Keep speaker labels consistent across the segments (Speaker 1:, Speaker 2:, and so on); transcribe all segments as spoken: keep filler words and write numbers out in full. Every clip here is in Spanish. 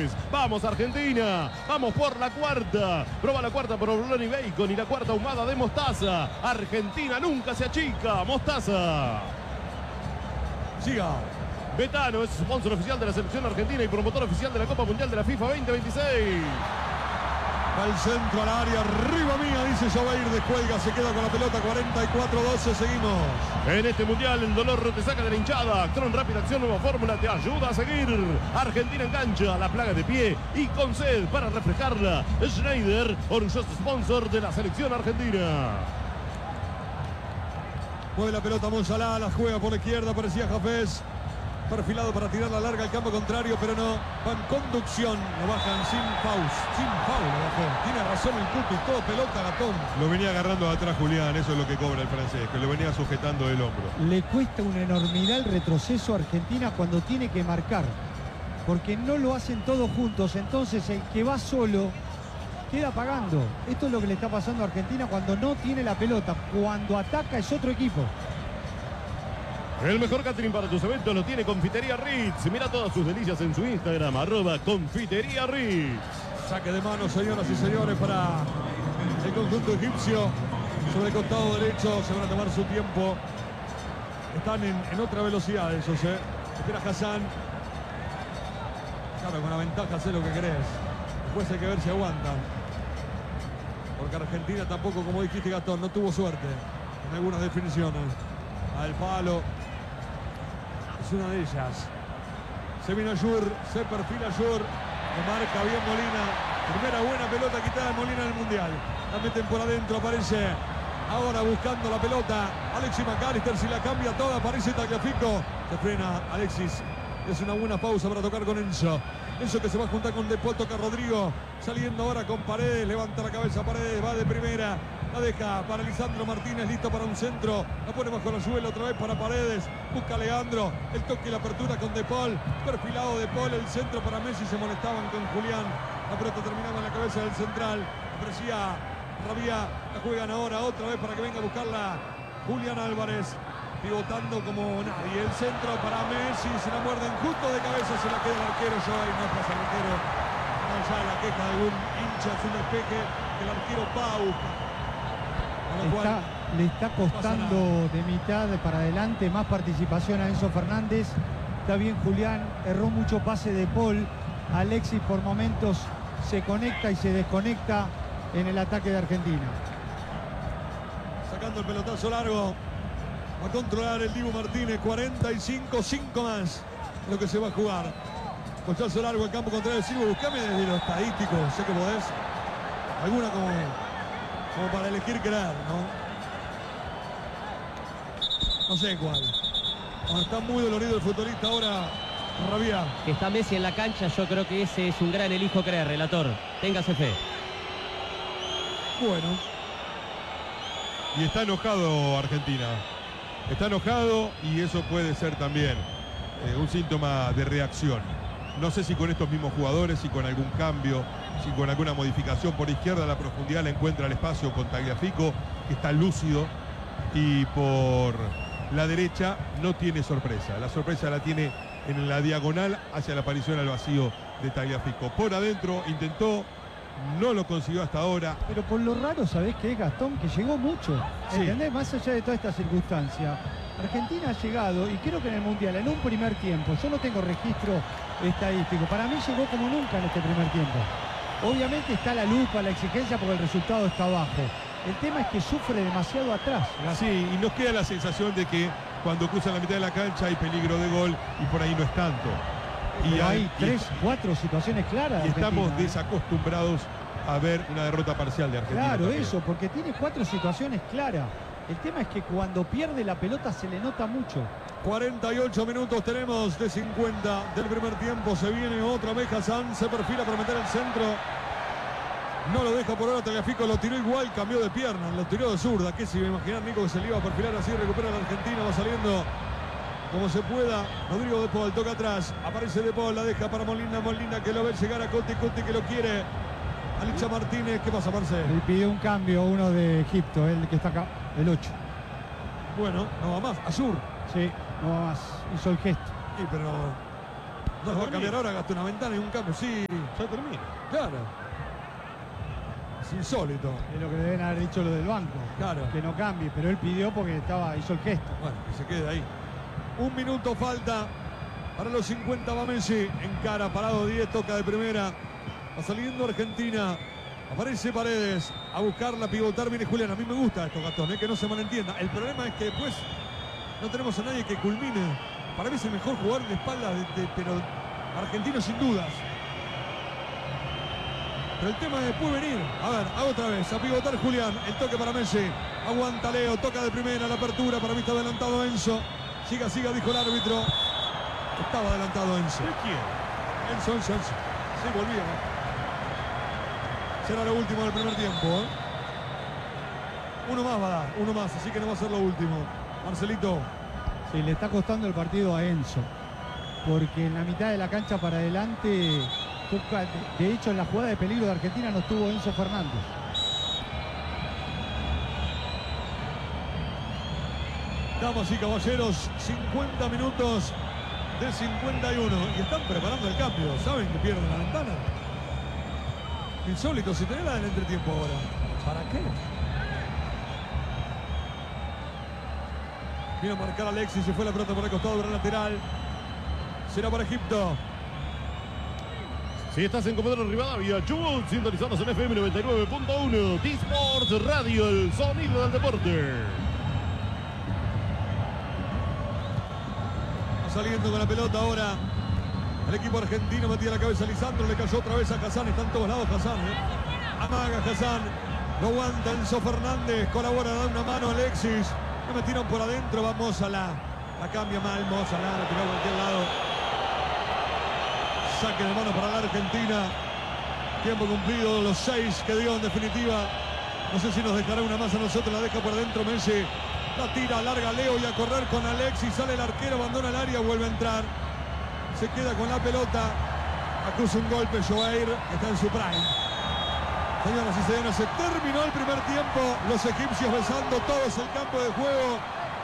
Speaker 1: tres. Vamos Argentina, vamos por la cuarta. Proba la cuarta provolone bacon y la cuarta ahumada de mostaza. Argentina nunca se achica. Mostaza.
Speaker 2: Siga.
Speaker 1: Betano es sponsor oficial de la selección argentina y promotor oficial de la Copa Mundial de la FIFA veinte veintiséis.
Speaker 2: Al centro, al área, arriba mía, dice Joveir, descuelga, se queda con la pelota, cuarenta y cuatro doce, seguimos.
Speaker 1: En este mundial el dolor te saca de la hinchada. Actron Rápida Acción Nueva Fórmula te ayuda a seguir. Argentina engancha la plaga de pie y con sed para reflejarla. Schneider, orgulloso sponsor de la selección argentina.
Speaker 2: Mueve la pelota Monsalá, la juega por la izquierda, parecía Jafés. Perfilado para tirar la larga al campo contrario, pero no. Va en conducción, lo bajan sin paus, sin foul lo bajó. Tiene razón el Cuti, todo pelota Gatón.
Speaker 3: Lo venía agarrando de atrás Julián, eso es lo que cobra el francés, que lo venía sujetando del hombro.
Speaker 4: Le cuesta una enormidad el retroceso a Argentina cuando tiene que marcar, porque no lo hacen todos juntos, entonces el que va solo queda pagando. Esto es lo que le está pasando a Argentina cuando no tiene la pelota, cuando ataca es otro equipo.
Speaker 1: El mejor catering para tus eventos lo tiene Confitería Ritz. Mira todas sus delicias en su Instagram, arroba Confitería Ritz.
Speaker 2: Saque de mano, señoras y señores, para el conjunto egipcio. Sobre el costado derecho, se van a tomar su tiempo. Están en, en otra velocidad esos, ¿eh? Espera Hassan. Claro, con la ventaja sé lo que querés. Después hay que ver si aguantan. Porque Argentina tampoco, como dijiste Gastón, no tuvo suerte en algunas definiciones. Al palo. Es una de ellas. Se vino Yur, se perfila Yur. Lo marca bien Molina. Primera buena pelota quitada de Molina en el Mundial. La meten por adentro, aparece ahora buscando la pelota Alexis McAllister. Si la cambia toda, aparece Tagliafico. Se frena Alexis. Es una buena pausa para tocar con Enzo. Enzo que se va a juntar con De Paul, toca Rodrigo. Saliendo ahora con Paredes. Levanta la cabeza Paredes, va de primera. La deja para Lisandro Martínez, listo para un centro. La pone bajo la suela otra vez para Paredes. Busca a Leandro. El toque y la apertura con De Paul. Perfilado De Paul. El centro para Messi. Se molestaban con Julián. La pelota terminaba en la cabeza del central. Aparecía Rabia. La juegan ahora otra vez para que venga a buscarla Julián Álvarez. Pivotando como nadie. El centro para Messi. Se la muerden justo de cabeza. Se la queda el arquero. Joey no pasa el arquero. No, ya la queja de algún hincha. Es un despeje que el arquero va a buscar.
Speaker 4: Está, le está costando de mitad para adelante más participación a Enzo Fernández. Está bien Julián, erró mucho pase de Paul. Alexis por momentos se conecta y se desconecta en el ataque de Argentina.
Speaker 2: Sacando el pelotazo largo. Va a controlar el Dibu Martínez. cuarenta y cinco, cinco más lo que se va a jugar. Cochazo largo al campo contrario. Silvio, buscame desde lo estadístico. Sé que podés. Alguna como... como para elegir creer, ¿no? No sé cuál. Oh, está muy dolorido el futbolista ahora, Rabia.
Speaker 5: Que está Messi en la cancha, yo creo que ese es un gran elijo creer, relator. Téngase fe.
Speaker 2: Bueno.
Speaker 3: Y está enojado Argentina. Está enojado y eso puede ser también eh, un síntoma de reacción. No sé si con estos mismos jugadores, si con algún cambio, si con alguna modificación por izquierda, la profundidad la encuentra el espacio con Tagliafico, que está lúcido, y por la derecha no tiene sorpresa. La sorpresa la tiene en la diagonal hacia la aparición al vacío de Tagliafico. Por adentro intentó, no lo consiguió hasta ahora.
Speaker 4: Pero por lo raro, ¿sabés qué es, Gastón? Que llegó mucho.
Speaker 3: Sí.
Speaker 4: ¿Entendés? Más allá de toda esta circunstancia, Argentina ha llegado, y creo que en el Mundial, en un primer tiempo, yo no tengo registro estadístico, para mí llegó como nunca en este primer tiempo. Obviamente está la lupa, la exigencia, porque el resultado está bajo. El tema es que sufre demasiado atrás.
Speaker 3: Sí, y nos queda la sensación de que cuando cruzan la mitad de la cancha hay peligro de gol y por ahí no es tanto. Y
Speaker 4: Pero hay
Speaker 3: y
Speaker 4: tres, cuatro situaciones claras.
Speaker 3: Y
Speaker 4: de
Speaker 3: estamos
Speaker 4: Argentina, ¿eh?
Speaker 3: desacostumbrados a ver una derrota parcial de Argentina.
Speaker 4: Claro,
Speaker 3: también.
Speaker 4: eso, porque tiene cuatro situaciones claras. El tema es que cuando pierde la pelota se le nota mucho.
Speaker 2: cuarenta y ocho minutos tenemos de cincuenta del primer tiempo. Se viene otra vez Hassan. Se perfila para meter el centro. No lo deja por ahora Tagliafico. Lo tiró igual, cambió de pierna. Lo tiró de zurda. ¿Qué se iba a imaginar Nico que se le iba a perfilar así? Recupera el argentino. Va saliendo como se pueda. Rodrigo De Paul toca atrás. Aparece De Paul. La deja para Molina. Molina que lo ve llegar a Coti. Coti que lo quiere. Alicia Martínez. ¿Qué pasa, Marcel?
Speaker 4: Le pidió un cambio uno de Egipto, el que está acá, el ocho.
Speaker 2: Bueno, no va más. Azur.
Speaker 4: Sí, no va más. Hizo el gesto.
Speaker 2: Sí, pero No va a cambiar ahora, gastó una ventana y un cambio. Sí,
Speaker 3: Ya termina.
Speaker 2: claro. Es insólito.
Speaker 4: Es lo que deben haber dicho los del banco.
Speaker 2: Claro.
Speaker 4: Que no cambie, pero él pidió porque estaba, hizo el gesto.
Speaker 2: Bueno, que se quede ahí. Un minuto falta para los cincuenta. Va Messi. Encara, parado diez, toca de primera. Va saliendo Argentina. Aparece Paredes a buscarla, pivotar. Viene Julián. A mí me gusta esto, Gastón, ¿eh? Que no se malentienda. El problema es que después no tenemos a nadie que culmine. Para mí es el mejor jugador de espalda, de, de, pero argentino sin dudas. Pero el tema es después venir. A ver, a otra vez, a pivotar Julián. El toque para Messi. Aguanta Leo, toca de primera, la apertura. Para mí está adelantado Enzo. Siga, siga, dijo el árbitro. Estaba adelantado Enzo.
Speaker 3: ¿De quién?
Speaker 2: Enzo, Enzo, Enzo. Sí, volvía. Será lo último del primer tiempo, ¿eh? Uno más va a dar, uno más, así que no va a ser lo último. Marcelito.
Speaker 4: Sí, le está costando el partido a Enzo. Porque en la mitad de la cancha para adelante, toca, de hecho en la jugada de peligro de Argentina no estuvo Enzo Fernández.
Speaker 2: Damas y caballeros, cincuenta minutos de cincuenta y uno. Y están preparando el cambio. ¿Saben que pierden la ventana? Insólito, si tenés la del entretiempo ahora. ¿Para qué? Viene a marcar Alexis, se fue la pelota por el costado del lateral. Será para Egipto.
Speaker 1: Si estás en Comodoro Rivadavia, Chubut, sintonizados en F M noventa y nueve punto uno, T-Sports Radio, el sonido del deporte.
Speaker 2: Saliendo con la pelota ahora el equipo argentino. Metía la cabeza a Lisandro, le cayó otra vez a Hassan. Está en todos lados Hassan, ¿eh? Amaga Hassan, no aguanta Enzo Fernández, colabora, da una mano a Alexis. Me metieron por adentro, va Mozala, la cambia mal Mozala, la tiró a cualquier lado. Saque de mano para la Argentina. Tiempo cumplido, los seis que dio en definitiva. No sé si nos dejará una más a nosotros, la deja por adentro Messi. La tira, larga Leo y a correr con Alexis. Sale el arquero, abandona el área, vuelve a entrar. Se queda con la pelota. Acusa un golpe Joair, que está en su prime. Señoras y señores, se terminó el primer tiempo. Los egipcios besando todos el campo de juego.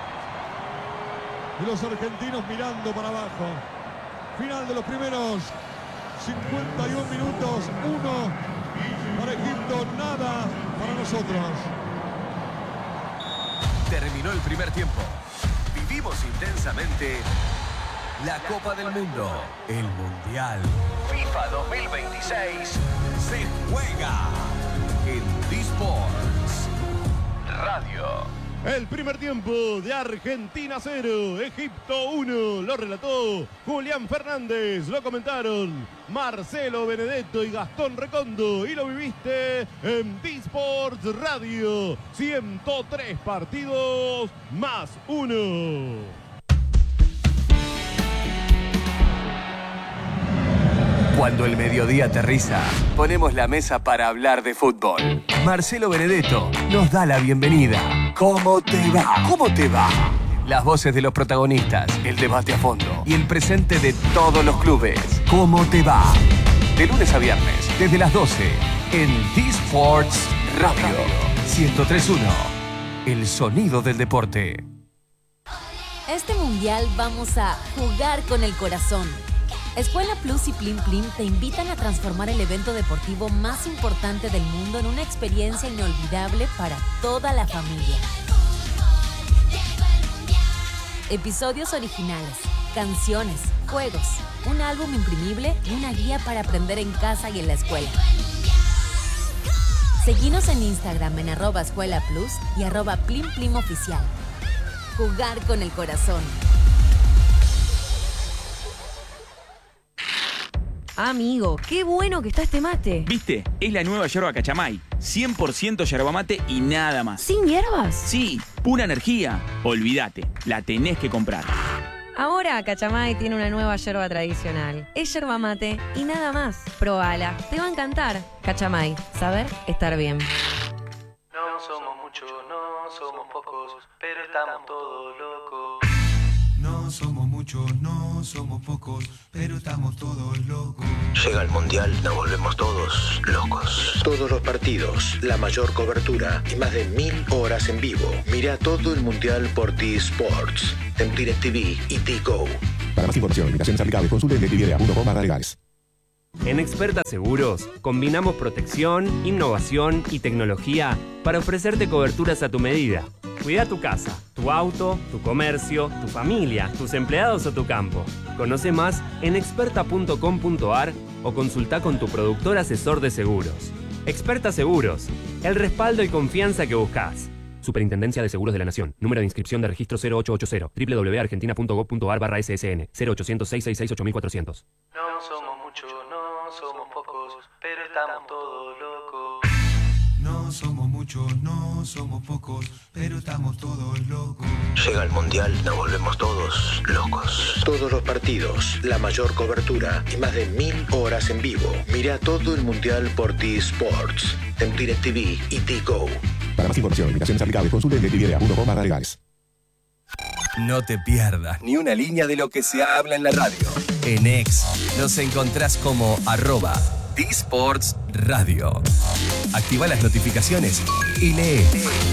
Speaker 2: Y los argentinos mirando para abajo. Final de los primeros cincuenta y un minutos. Uno para Egipto, nada para nosotros.
Speaker 6: Terminó el primer tiempo. Vivimos intensamente la Copa del Mundo. El Mundial FIFA dos mil veintiséis se juega en T-Sports Radio.
Speaker 1: El primer tiempo de Argentina cero, Egipto uno, lo relató Julián Fernández, lo comentaron Marcelo Benedetto y Gastón Recondo, y lo viviste en T-Sports Radio, ciento tres partidos más uno.
Speaker 6: Cuando el mediodía aterriza, ponemos la mesa para hablar de fútbol. Marcelo Benedetto nos da la bienvenida. ¿Cómo te va? ¿Cómo te va? Las voces de los protagonistas, el debate a fondo y el presente de todos los clubes. ¿Cómo te va? De lunes a viernes, desde las doce, en T-Sports Radio. ciento tres punto uno, el sonido del deporte.
Speaker 7: Este mundial vamos a jugar con el corazón. Escuela Plus y Plim Plim te invitan a transformar el evento deportivo más importante del mundo en una experiencia inolvidable para toda la familia. Episodios originales, canciones, juegos, un álbum imprimible y una guía para aprender en casa y en la escuela. Seguinos en Instagram en arroba Escuela Plus y arroba Plim Plim Oficial. Jugar con el corazón.
Speaker 8: Amigo, qué bueno que está este mate.
Speaker 9: ¿Viste? Es la nueva yerba Cachamay. cien por ciento yerba mate y nada más.
Speaker 8: ¿Sin hierbas?
Speaker 9: Sí, pura energía. Olvídate, la tenés que comprar.
Speaker 8: Ahora Cachamay tiene una nueva yerba tradicional. Es yerba mate y nada más. Probala, te va a encantar. Cachamay, saber estar bien.
Speaker 10: No somos muchos, no somos pocos, pero estamos todos locos.
Speaker 11: No somos muchos, no somos pocos, pero estamos todos locos.
Speaker 12: Llega el Mundial, nos volvemos todos locos. Todos los partidos, la mayor cobertura y más de mil horas en vivo. Mira todo el Mundial por T-Sports, en DirecTV y T-Go.
Speaker 13: Para más información, limitaciones aplicables, consulte en detiliviera punto com barra legales.
Speaker 14: En Experta Seguros, combinamos protección, innovación y tecnología para ofrecerte coberturas a tu medida. Cuida tu casa, tu auto, tu comercio, tu familia, tus empleados o tu campo. Conoce más en experta punto com punto ar o consulta con tu productor asesor de seguros. Experta Seguros, el respaldo y confianza que buscas. Superintendencia de Seguros de la Nación. Número de inscripción de registro cero ocho ocho cero. doble u doble u doble u punto argentina punto gov punto ar barra S S N. cero ochocientos, seiscientos sesenta y seis, ocho mil cuatrocientos.
Speaker 10: No somos muchos, no somos pocos, pero estamos todos locos.
Speaker 11: No somos muchos, no somos pocos, pero estamos todos locos.
Speaker 12: Llega el Mundial, nos volvemos todos locos. Todos los partidos, la mayor cobertura y más de mil horas en vivo. Mira todo el Mundial por T-Sports, en DirecTV y T-Go.
Speaker 13: Para más información, limitaciones aplicables, consulte en detiliviera punto com barra legales.
Speaker 6: No te pierdas ni una línea de lo que se habla en la radio. En X nos encontrás como arroba T-Sports Radio. Activa las notificaciones y lee.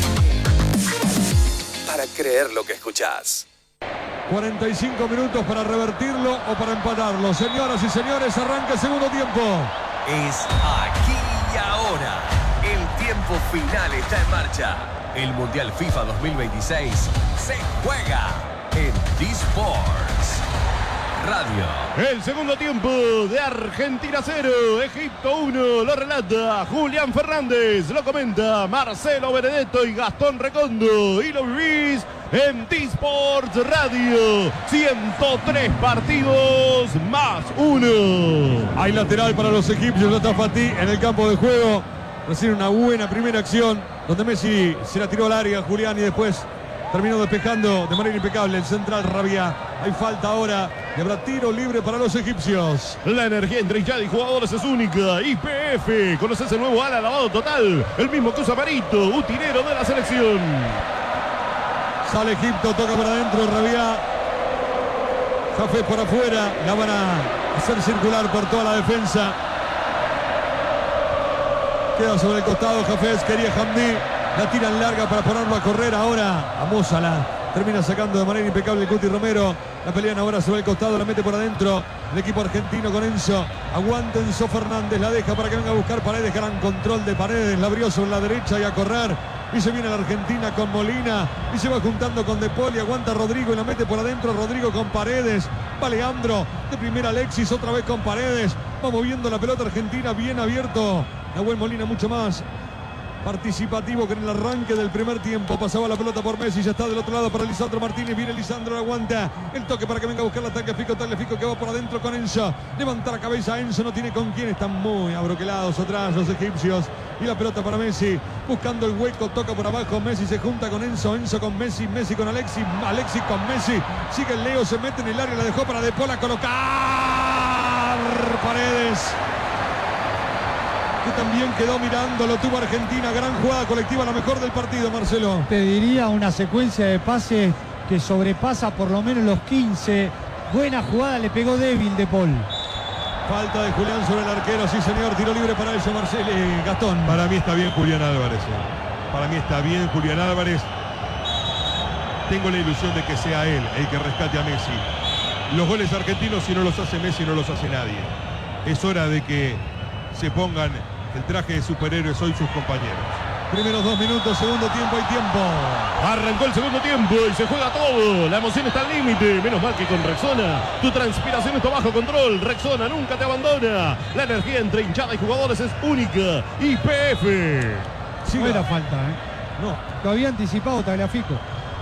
Speaker 6: Para creer lo que escuchás.
Speaker 2: cuarenta y cinco minutos para revertirlo o para empatarlo. Señoras y señores, arranca el segundo tiempo.
Speaker 6: Es aquí y ahora. El tiempo final está en marcha. El Mundial FIFA dos mil veintiséis se juega en T-Sports Radio.
Speaker 1: El segundo tiempo de Argentina cero, Egipto uno, lo relata Julián Fernández, lo comenta Marcelo Benedetto y Gastón Recondo, y lo vivís en T-Sports Radio. ciento tres partidos más uno.
Speaker 2: Hay lateral para los egipcios, está Fatih en el campo de juego. Recibe una buena primera acción donde Messi se la tiró al área, Julián, y después terminó despejando de manera impecable el central Rabia. Hay falta ahora y habrá tiro libre para los egipcios.
Speaker 1: La energía entre hinchada y jugadores es única. Y P F, conoces el nuevo ala lavado total, el mismo que usa Marito, utilero de la selección.
Speaker 2: Sale Egipto, toca para adentro Rabia. Jafé por afuera, la van a hacer circular por toda la defensa. Queda sobre el costado Jafés, quería Hamdi. La tiran larga para ponerlo a correr ahora. A Mozala. Termina sacando de manera impecable el Cuti Romero. La pelean ahora sobre el costado, la mete por adentro. El equipo argentino con Enzo. Aguanta Enzo Fernández, la deja para que venga a buscar Paredes. Gran control de Paredes, la abrió sobre la derecha y a correr. Y se viene la Argentina con Molina. Y se va juntando con De Paul y aguanta Rodrigo y la mete por adentro. Rodrigo con Paredes. Va Leandro. De primera Alexis, otra vez con Paredes. Va moviendo la pelota argentina bien abierto. Nahuel Molina mucho más participativo que en el arranque del primer tiempo. Pasaba la pelota por Messi, ya está del otro lado para Lisandro Martínez. Viene Lisandro, la aguanta. El toque para que venga a buscar la Tagliafico. Tagliafico que va por adentro con Enzo. Levanta la cabeza Enzo, no tiene con quién. Están muy abroquelados atrás los egipcios. Y la pelota para Messi. Buscando el hueco, toca por abajo. Messi se junta con Enzo. Enzo con Messi. Messi con Alexis. Alexis con Messi. Sigue el Leo, se mete en el área. La dejó para De Paul a colocar Paredes, que también quedó mirando, lo tuvo Argentina. Gran jugada colectiva, la mejor del partido, Marcelo.
Speaker 4: Te diría una secuencia de pases que sobrepasa por lo menos los quince. Buena jugada, le pegó débil De Paul.
Speaker 2: Falta de Julián sobre el arquero, sí señor, tiro libre para eso, Marcelo. Eh, Gastón.
Speaker 3: Para mí está bien Julián Álvarez. Eh. Para mí está bien Julián Álvarez. Tengo la ilusión de que sea él el que rescate a Messi. Los goles argentinos, si no los hace Messi, no los hace nadie. Es hora de que se pongan el traje de superhéroes hoy sus compañeros.
Speaker 2: Primeros dos minutos, segundo tiempo, hay tiempo.
Speaker 1: Arrancó el segundo tiempo y se juega todo. La emoción está al límite. Menos mal que con Rexona tu transpiración está bajo control. Rexona nunca te abandona. La energía entre hinchada y jugadores es única. Y P F.
Speaker 4: Sí, no era falta, ¿eh?
Speaker 2: No.
Speaker 4: Lo había anticipado Tagliafico.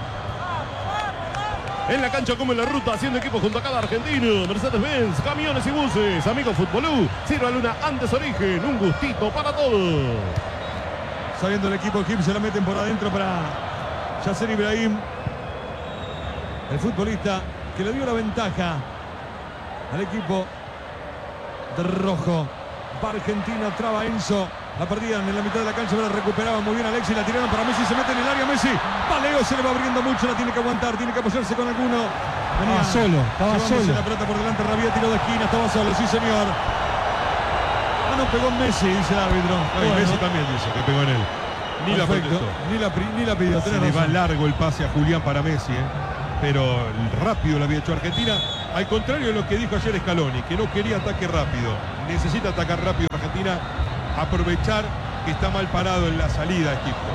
Speaker 1: En la cancha como en la ruta, haciendo equipo junto a cada argentino. Mercedes-Benz, camiones y buses. Amigo Futbolú, Sierra Luna antes origen. Un gustito para todos.
Speaker 2: Saliendo el equipo egipcio, la meten por adentro para Yasser Ibrahim. El futbolista que le dio la ventaja al equipo de rojo. Va Argentina, traba Enzo. La perdían en la mitad de la cancha, pero la recuperaban muy bien Alexis. La tiraron para Messi, se mete en el área Messi. Valeo se le va abriendo mucho, la tiene que aguantar, tiene que apoyarse con alguno.
Speaker 4: Venía estaba solo, estaba solo.
Speaker 2: La pelota por delante, Rabia, tiro de esquina, estaba solo, sí señor. Ah, no, pegó en Messi, dice el árbitro.
Speaker 3: No, bueno. Messi también dice que pegó en él. Ni la protestó.
Speaker 2: Ni la, ni la pidió.
Speaker 3: Se le va largo el pase a Julián para Messi, ¿eh? Pero rápido lo había hecho Argentina. Al contrario de lo que dijo ayer Scaloni, que no quería ataque rápido. Necesita atacar rápido Argentina, aprovechar que está mal parado en la salida Egipto.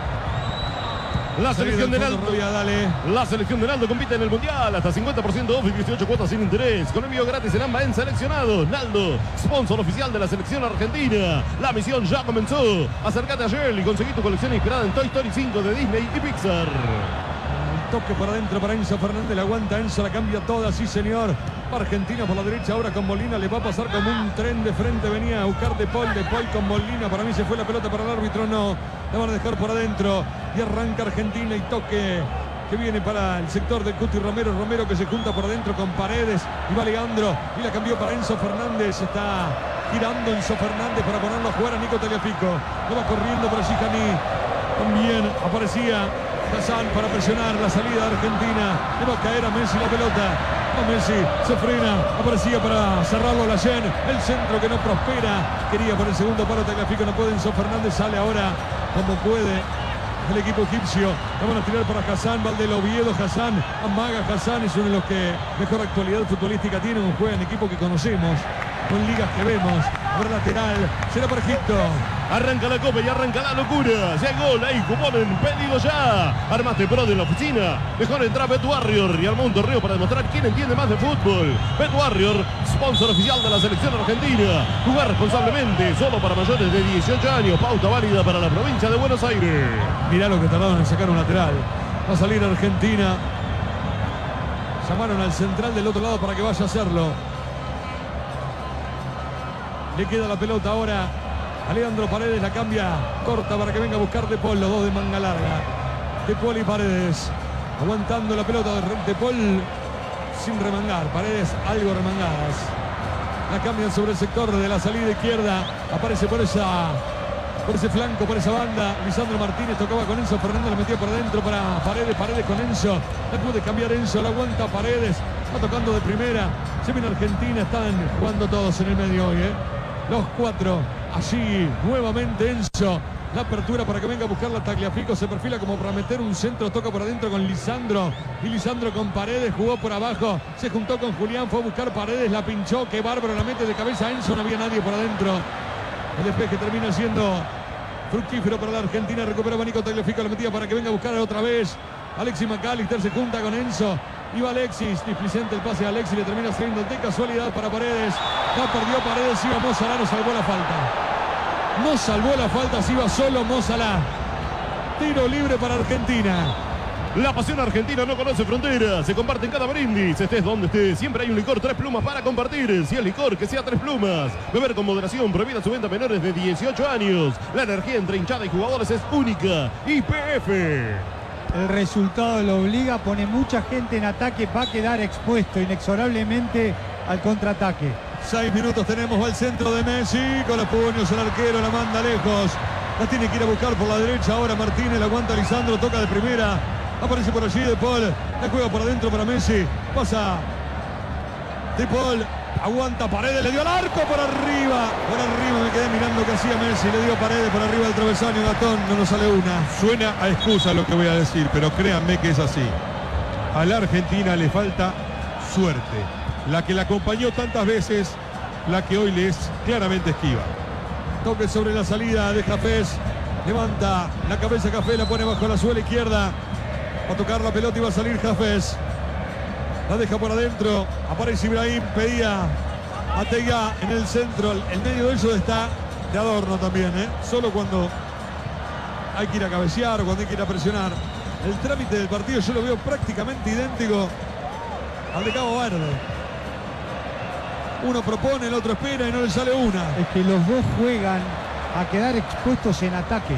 Speaker 1: La selección de Naldo.
Speaker 2: Dale.
Speaker 1: La selección de Naldo compite en el Mundial. Hasta cincuenta por ciento off y dieciocho cuotas sin interés. Con envío gratis en ambas en seleccionado. Naldo, sponsor oficial de la selección argentina. La misión ya comenzó. Acércate a Shell y conseguí tu colección inspirada en Toy Story cinco de Disney y Pixar.
Speaker 2: Toque por adentro para Enzo Fernández, la aguanta Enzo, la cambia toda, sí señor. Argentina por la derecha, ahora con Molina, le va a pasar como un tren de frente, venía a buscar De Paul, De Paul con Molina, para mí se fue la pelota para el árbitro, no, la van a dejar por adentro y arranca Argentina y toque que viene para el sector de Cuti Romero, Romero que se junta por adentro con Paredes y va Leandro y la cambió para Enzo Fernández, está girando Enzo Fernández para ponerlo a jugar a Nico Tagliafico, lo va corriendo por allí Janí, también aparecía Hassan para presionar la salida de Argentina. Le va a caer a Messi la pelota. No, Messi se frena. Aparecía para cerrarlo la Yen. El centro que no prospera. Quería por el segundo palo Tagliafico. No puede. Enzo Fernández sale ahora como puede el equipo egipcio. La van a tirar para Hassan. Valdel Oviedo. Hassan. Amaga Hassan. Es uno de los que mejor actualidad futbolística tiene. Un juego en equipo que conocemos. Con ligas que vemos. Ahora lateral. Será para Egipto.
Speaker 1: Arranca la copa y arranca la locura. Llegó la I Q ponen pedido ya. Armaste Pro de la oficina. Mejor entrar Bet Warrior y armó un torneo para demostrar quién entiende más de fútbol. Bet Warrior, sponsor oficial de la selección argentina. Jugar responsablemente, solo para mayores de dieciocho años. Pauta válida para la provincia de Buenos Aires.
Speaker 2: Mirá lo que tardaron en sacar un lateral. Va a salir Argentina. Llamaron al central del otro lado para que vaya a hacerlo. Le queda la pelota ahora a Leandro Paredes, la cambia corta para que venga a buscar De Paul, los dos de manga larga. De Paul y Paredes aguantando la pelota de De Paul sin remangar, Paredes algo remangadas. La cambian sobre el sector de la salida izquierda, aparece por esa por ese flanco, por esa banda. Lisandro Martínez tocaba con Enzo Fernández, la metía por adentro para Paredes, Paredes con Enzo. La puede cambiar Enzo, la aguanta Paredes, va tocando de primera. Se viene Argentina, están jugando todos en el medio hoy, ¿eh? Los cuatro, allí nuevamente Enzo, la apertura para que venga a buscar la Tagliafico, se perfila como para meter un centro, toca por adentro con Lisandro, y Lisandro con Paredes, jugó por abajo, se juntó con Julián, fue a buscar Paredes, la pinchó, qué bárbaro, la mete de cabeza Enzo, no había nadie por adentro, el despeje termina siendo fructífero para la Argentina, recuperaba Nico Tagliafico, la metía para que venga a buscar otra vez, Alexis McAllister se junta con Enzo, iba Alexis, displicente el pase a Alexis, le termina saliendo de casualidad para Paredes. No perdió Paredes, iba Mo Salah, no salvó la falta. No salvó la falta, se iba solo Mo Salah. Tiro libre para Argentina.
Speaker 1: La pasión argentina no conoce fronteras, se comparte en cada brindis, estés donde estés, siempre hay un licor Tres Plumas para compartir, si es licor que sea Tres Plumas, beber con moderación, prohibida su venta a menores de dieciocho años, la energía entre hinchada y jugadores es única, Y P F.
Speaker 4: El resultado lo obliga, pone mucha gente en ataque, va a quedar expuesto inexorablemente al contraataque.
Speaker 2: Seis minutos tenemos, va el centro de Messi, con los puños el arquero, la manda lejos, la tiene que ir a buscar por la derecha, ahora Martínez, la aguanta Lisandro, toca de primera, aparece por allí De Paul, la juega por adentro para Messi, pasa De Paul, aguanta Paredes, le dio al arco por arriba, por arriba, me quedé mirando que hacía Messi, le dio Paredes por arriba del travesaño, Gastón, no nos sale una.
Speaker 3: Suena a excusa lo que voy a decir, pero créanme que es así. A la Argentina le falta suerte, la que la acompañó tantas veces, la que hoy le es claramente esquiva.
Speaker 2: Toque sobre la salida de Jafés, levanta la cabeza Jafés, la pone bajo la suela izquierda, va a tocar la pelota y va a salir Jafés. La deja por adentro, aparece Ibrahim, pedía a Teiga en el centro, el medio de ellos está de adorno también, ¿eh? Solo cuando hay que ir a cabecear o cuando hay que ir a presionar. El trámite del partido yo lo veo prácticamente idéntico al de Cabo Verde. Uno propone, el otro espera y no le sale una.
Speaker 4: Es que los dos juegan a quedar expuestos en ataque.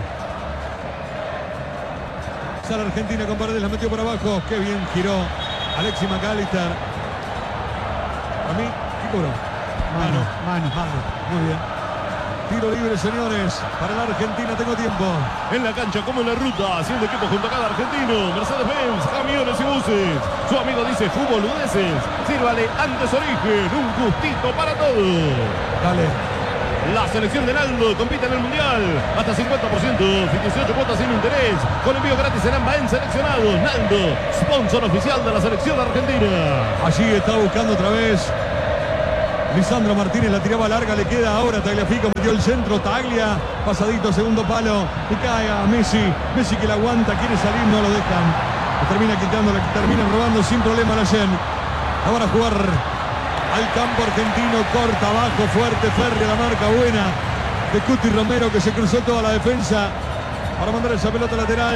Speaker 2: Sale Argentina con Paredes, la metió por abajo, qué bien giró Alexis McAllister. A mí, ¿qué cobró?
Speaker 4: Mano, mano,
Speaker 2: mano. Muy bien. Tiro libre, señores. Para la Argentina, tengo tiempo.
Speaker 1: En la cancha como en la ruta, haciendo equipo junto a cada argentino. Mercedes-Benz, camiones y buses. Su amigo dice fútbol boludeces. Sírvale antes origen, un gustito para todos.
Speaker 2: Dale.
Speaker 1: La selección de Naldo compite en el Mundial. Hasta cincuenta por ciento, dieciocho cuotas sin interés. Con envío gratis en Ambaen seleccionados. Naldo, sponsor oficial de la selección argentina.
Speaker 2: Allí está buscando otra vez Lisandro Martínez, la tiraba larga, le queda ahora Tagliafico, metió el centro, Taglia, pasadito, segundo palo, y cae a Messi, Messi que la aguanta, quiere salir, no lo dejan, le termina quitando, le terminan robando sin problema la Yen. Ahora a jugar al campo argentino, corta, abajo, fuerte, férrea, la marca buena de Cuti Romero, que se cruzó toda la defensa para mandar esa pelota lateral.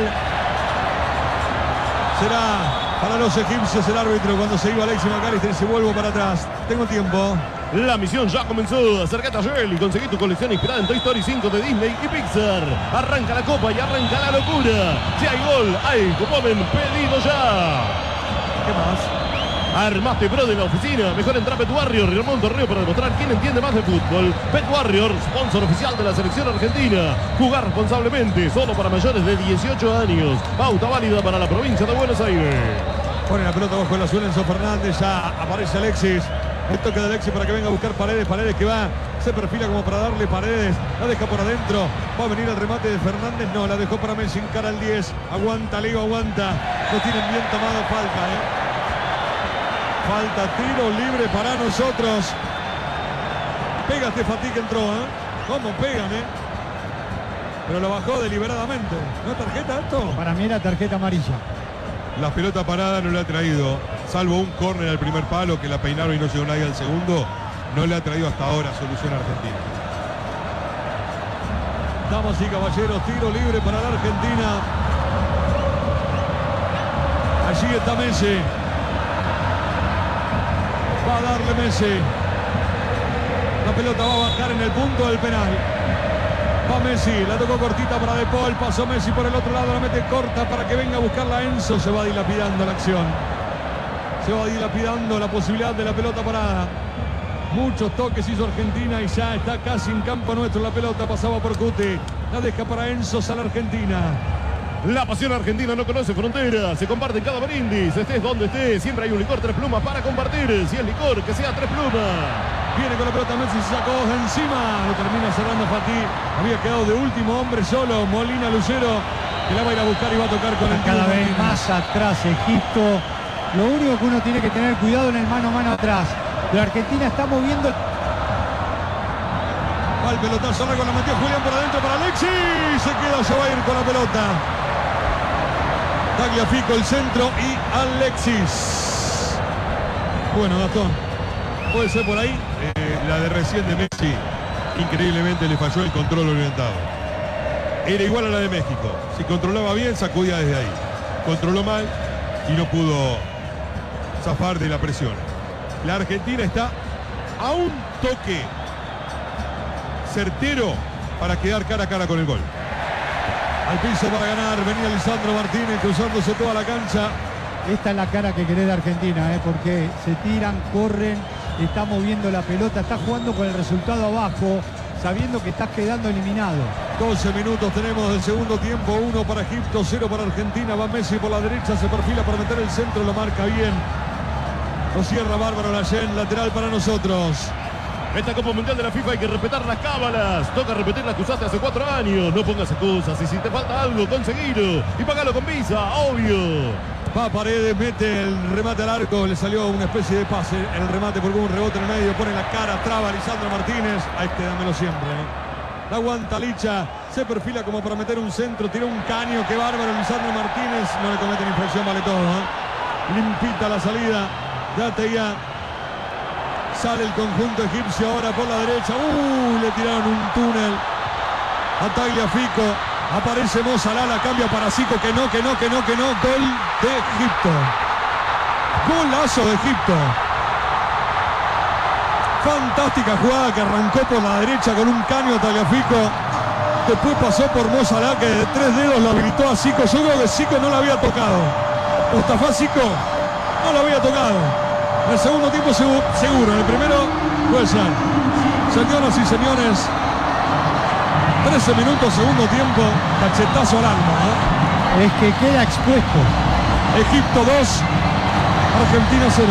Speaker 2: Será para los egipcios el árbitro cuando se iba Alexis McAllister y se vuelve para atrás. Tengo tiempo.
Speaker 1: La misión ya comenzó. Acércate a Shell y conseguí tu colección inspirada en Toy Story cinco de Disney y Pixar. Arranca la copa y arranca la locura. Si hay gol, hay Copomen, pedido ya.
Speaker 2: ¿Qué más?
Speaker 1: Armaste Pro de la oficina. Mejor entra a Pet Warrior y Ramón Torreo para demostrar quién entiende más de fútbol. Pet Warrior, sponsor oficial de la selección argentina. Jugar responsablemente, solo para mayores de dieciocho años. Pauta válida para la provincia de Buenos Aires.
Speaker 2: Pone la pelota bajo la suela Enzo Fernández. Ya aparece Alexis. El toque de Alexis para que venga a buscar Paredes. Paredes que va, se perfila como para darle Paredes. La deja por adentro. Va a venir el remate de Fernández. No, la dejó para Messi. Encara al diez. Aguanta, Leo, aguanta. Lo tienen bien tomado. Falta, ¿eh? Falta, tiro libre para nosotros. Pega este Fatih que entró, ¿eh? ¿Cómo pegan, eh? Pero lo bajó deliberadamente. ¿No es tarjeta esto?
Speaker 4: Para mí era tarjeta amarilla.
Speaker 3: La pelota parada no le ha traído, salvo un córner al primer palo que la peinaron y no llegó nadie al segundo, no le ha traído hasta ahora solución a Argentina.
Speaker 2: Damas y caballeros, tiro libre para la Argentina. Allí está Messi. Va a darle Messi. La pelota va a bajar en el punto del penal. Va Messi, la tocó cortita para De Paul, pasó Messi por el otro lado, la mete corta para que venga a buscarla Enzo. Se va dilapidando la acción. Se va dilapidando la posibilidad de la pelota parada. Muchos toques hizo Argentina y ya está casi en campo nuestro. La pelota pasaba por Cuti. La deja para Enzo, sale Argentina.
Speaker 1: La pasión argentina no conoce fronteras, se comparte en cada brindis, estés donde estés, siempre hay un licor tres plumas para compartir, si es licor, que sea tres plumas.
Speaker 2: Viene con la pelota Messi, se sacó encima, lo termina cerrando Fatih, había quedado de último hombre solo, Molina Lucero, que la va a ir a buscar y va a tocar con el
Speaker 4: cada vez más atrás Egipto. Lo único que uno tiene que tener cuidado en el mano a mano atrás. La Argentina está moviendo.
Speaker 2: Va el pelotazo largo, la metió Julián por adentro para Alexis, se queda, se va a ir con la pelota. Tagliafico el centro y Alexis. Bueno, Gastón, puede ser por ahí.
Speaker 3: Eh, la de recién de Messi, increíblemente le falló el control orientado. Era igual a la de México. Si controlaba bien, sacudía desde ahí. Controló mal y no pudo zafar de la presión. La Argentina está a un toque certero para quedar cara a cara con el gol.
Speaker 2: Al piso para ganar, venía Lisandro Martínez cruzándose toda la cancha.
Speaker 4: Esta es la cara que querés de Argentina, ¿eh? Porque se tiran, corren, está moviendo la pelota, está jugando con el resultado abajo, sabiendo que estás quedando eliminado.
Speaker 2: doce minutos tenemos del segundo tiempo, uno para Egipto, cero para Argentina. Va Messi por la derecha, se perfila para meter el centro, lo marca bien. Lo cierra bárbaro Layen, lateral para nosotros.
Speaker 1: Esta Copa Mundial de la FIFA hay que respetar las cábalas. Toca repetir las que usaste hace cuatro años. No pongas excusas y si te falta algo, conseguilo. Y pagalo con Visa, obvio.
Speaker 2: Va Paredes, mete el remate al arco. Le salió una especie de pase. El remate por un rebote en el medio. Pone la cara, traba Lisandro Martínez. A este dámelo siempre. ¿eh? La aguanta Licha. Se perfila como para meter un centro. Tira un caño. Qué bárbaro Lisandro Martínez. No le cometen infracción, vale todo. ¿eh? Limpita la salida. Date ya. Sale el conjunto egipcio ahora por la derecha. Uh, le tiraron un túnel a Tagliafico. Aparece Mo Salah, la cambia para Zico. Que no, que no, que no, que no. Gol de Egipto. Golazo de Egipto. Fantástica jugada que arrancó por la derecha con un caño a Tagliafico. Después pasó por Mo Salah, que de tres dedos lo habilitó a Zico. Yo creo que Zico no la había tocado. Mustafa Zico no la había tocado. En el segundo tiempo seguro, en el primero puede ser. Señoras y señores, trece minutos, segundo tiempo, cachetazo al alma, ¿no?
Speaker 4: Es que queda expuesto.
Speaker 2: Egipto dos, Argentina cero.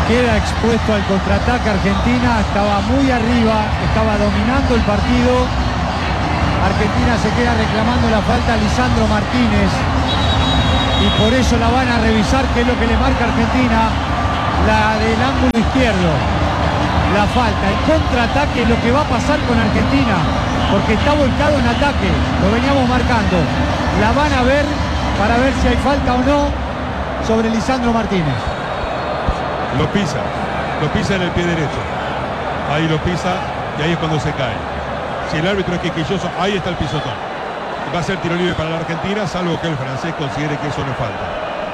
Speaker 4: queda expuesto al contraataque Argentina, estaba muy arriba, estaba dominando el partido. Argentina se queda reclamando la falta a Lisandro Martínez y por eso la van a revisar, que es lo que le marca Argentina, la del ángulo izquierdo, la falta. El contraataque es lo que va a pasar con Argentina, porque está volcado en ataque, lo veníamos marcando. La van a ver para ver si hay falta o no sobre Lisandro Martínez.
Speaker 3: Lo pisa, lo pisa en el pie derecho. Ahí lo pisa y ahí es cuando se cae. Si el árbitro es quisquilloso, ahí está el pisotón. Va a ser tiro libre para la Argentina, salvo que el francés considere que eso no es falta.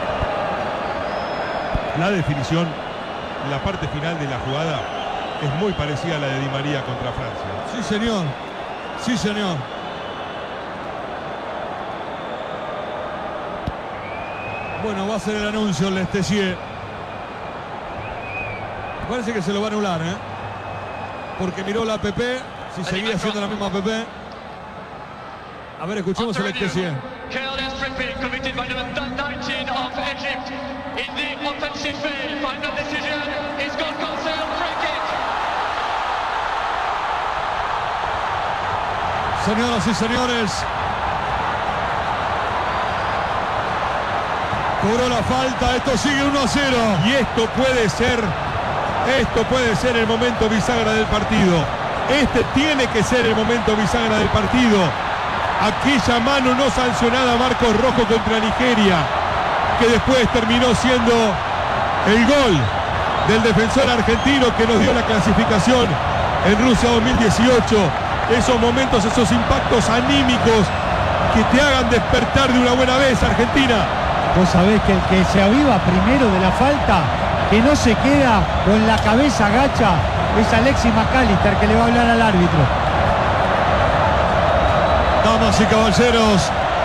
Speaker 3: La definición, la parte final de la jugada, es muy parecida a la de Di María contra Francia.
Speaker 2: Sí, señor. Sí, señor. Bueno, va a ser el anuncio, el Estesier. Parece que se lo va a anular, ¿eh? Porque miró la A P P, si seguía siendo la misma A P P. A ver, escuchemos el Estesier.
Speaker 15: Careless tripping committed by number nineteen of Egypt in the offensive field. Final decision is gone Cancel, free kick.
Speaker 2: Señoras y señores, cobró la falta, esto sigue uno a cero.
Speaker 3: Y esto puede ser, esto puede ser el momento bisagra del partido. Este tiene que ser el momento bisagra del partido. Aquella mano no sancionada a Marcos Rojo contra Nigeria, que después terminó siendo el gol del defensor argentino que nos dio la clasificación en Rusia dos mil dieciocho. Esos momentos, esos impactos anímicos que te hagan despertar de una buena vez, Argentina.
Speaker 4: Vos sabés que el que se aviva primero de la falta, que no se queda con la cabeza agacha, es Alexis McAllister, que le va a hablar al árbitro.
Speaker 2: Damas y caballeros,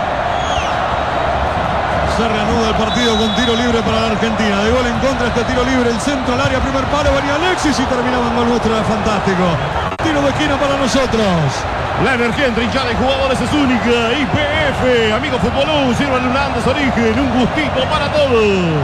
Speaker 2: se reanuda el partido con tiro libre para la Argentina. De gol en contra este tiro libre, el centro al área, primer palo, venía Alexis y terminaba en gol nuestro, era fantástico. Tiro de esquina para nosotros.
Speaker 1: La energía entre hinchada de jugadores es única. I P F, amigo Futbolú, sirvan un Andes Origen, un gustito para todos.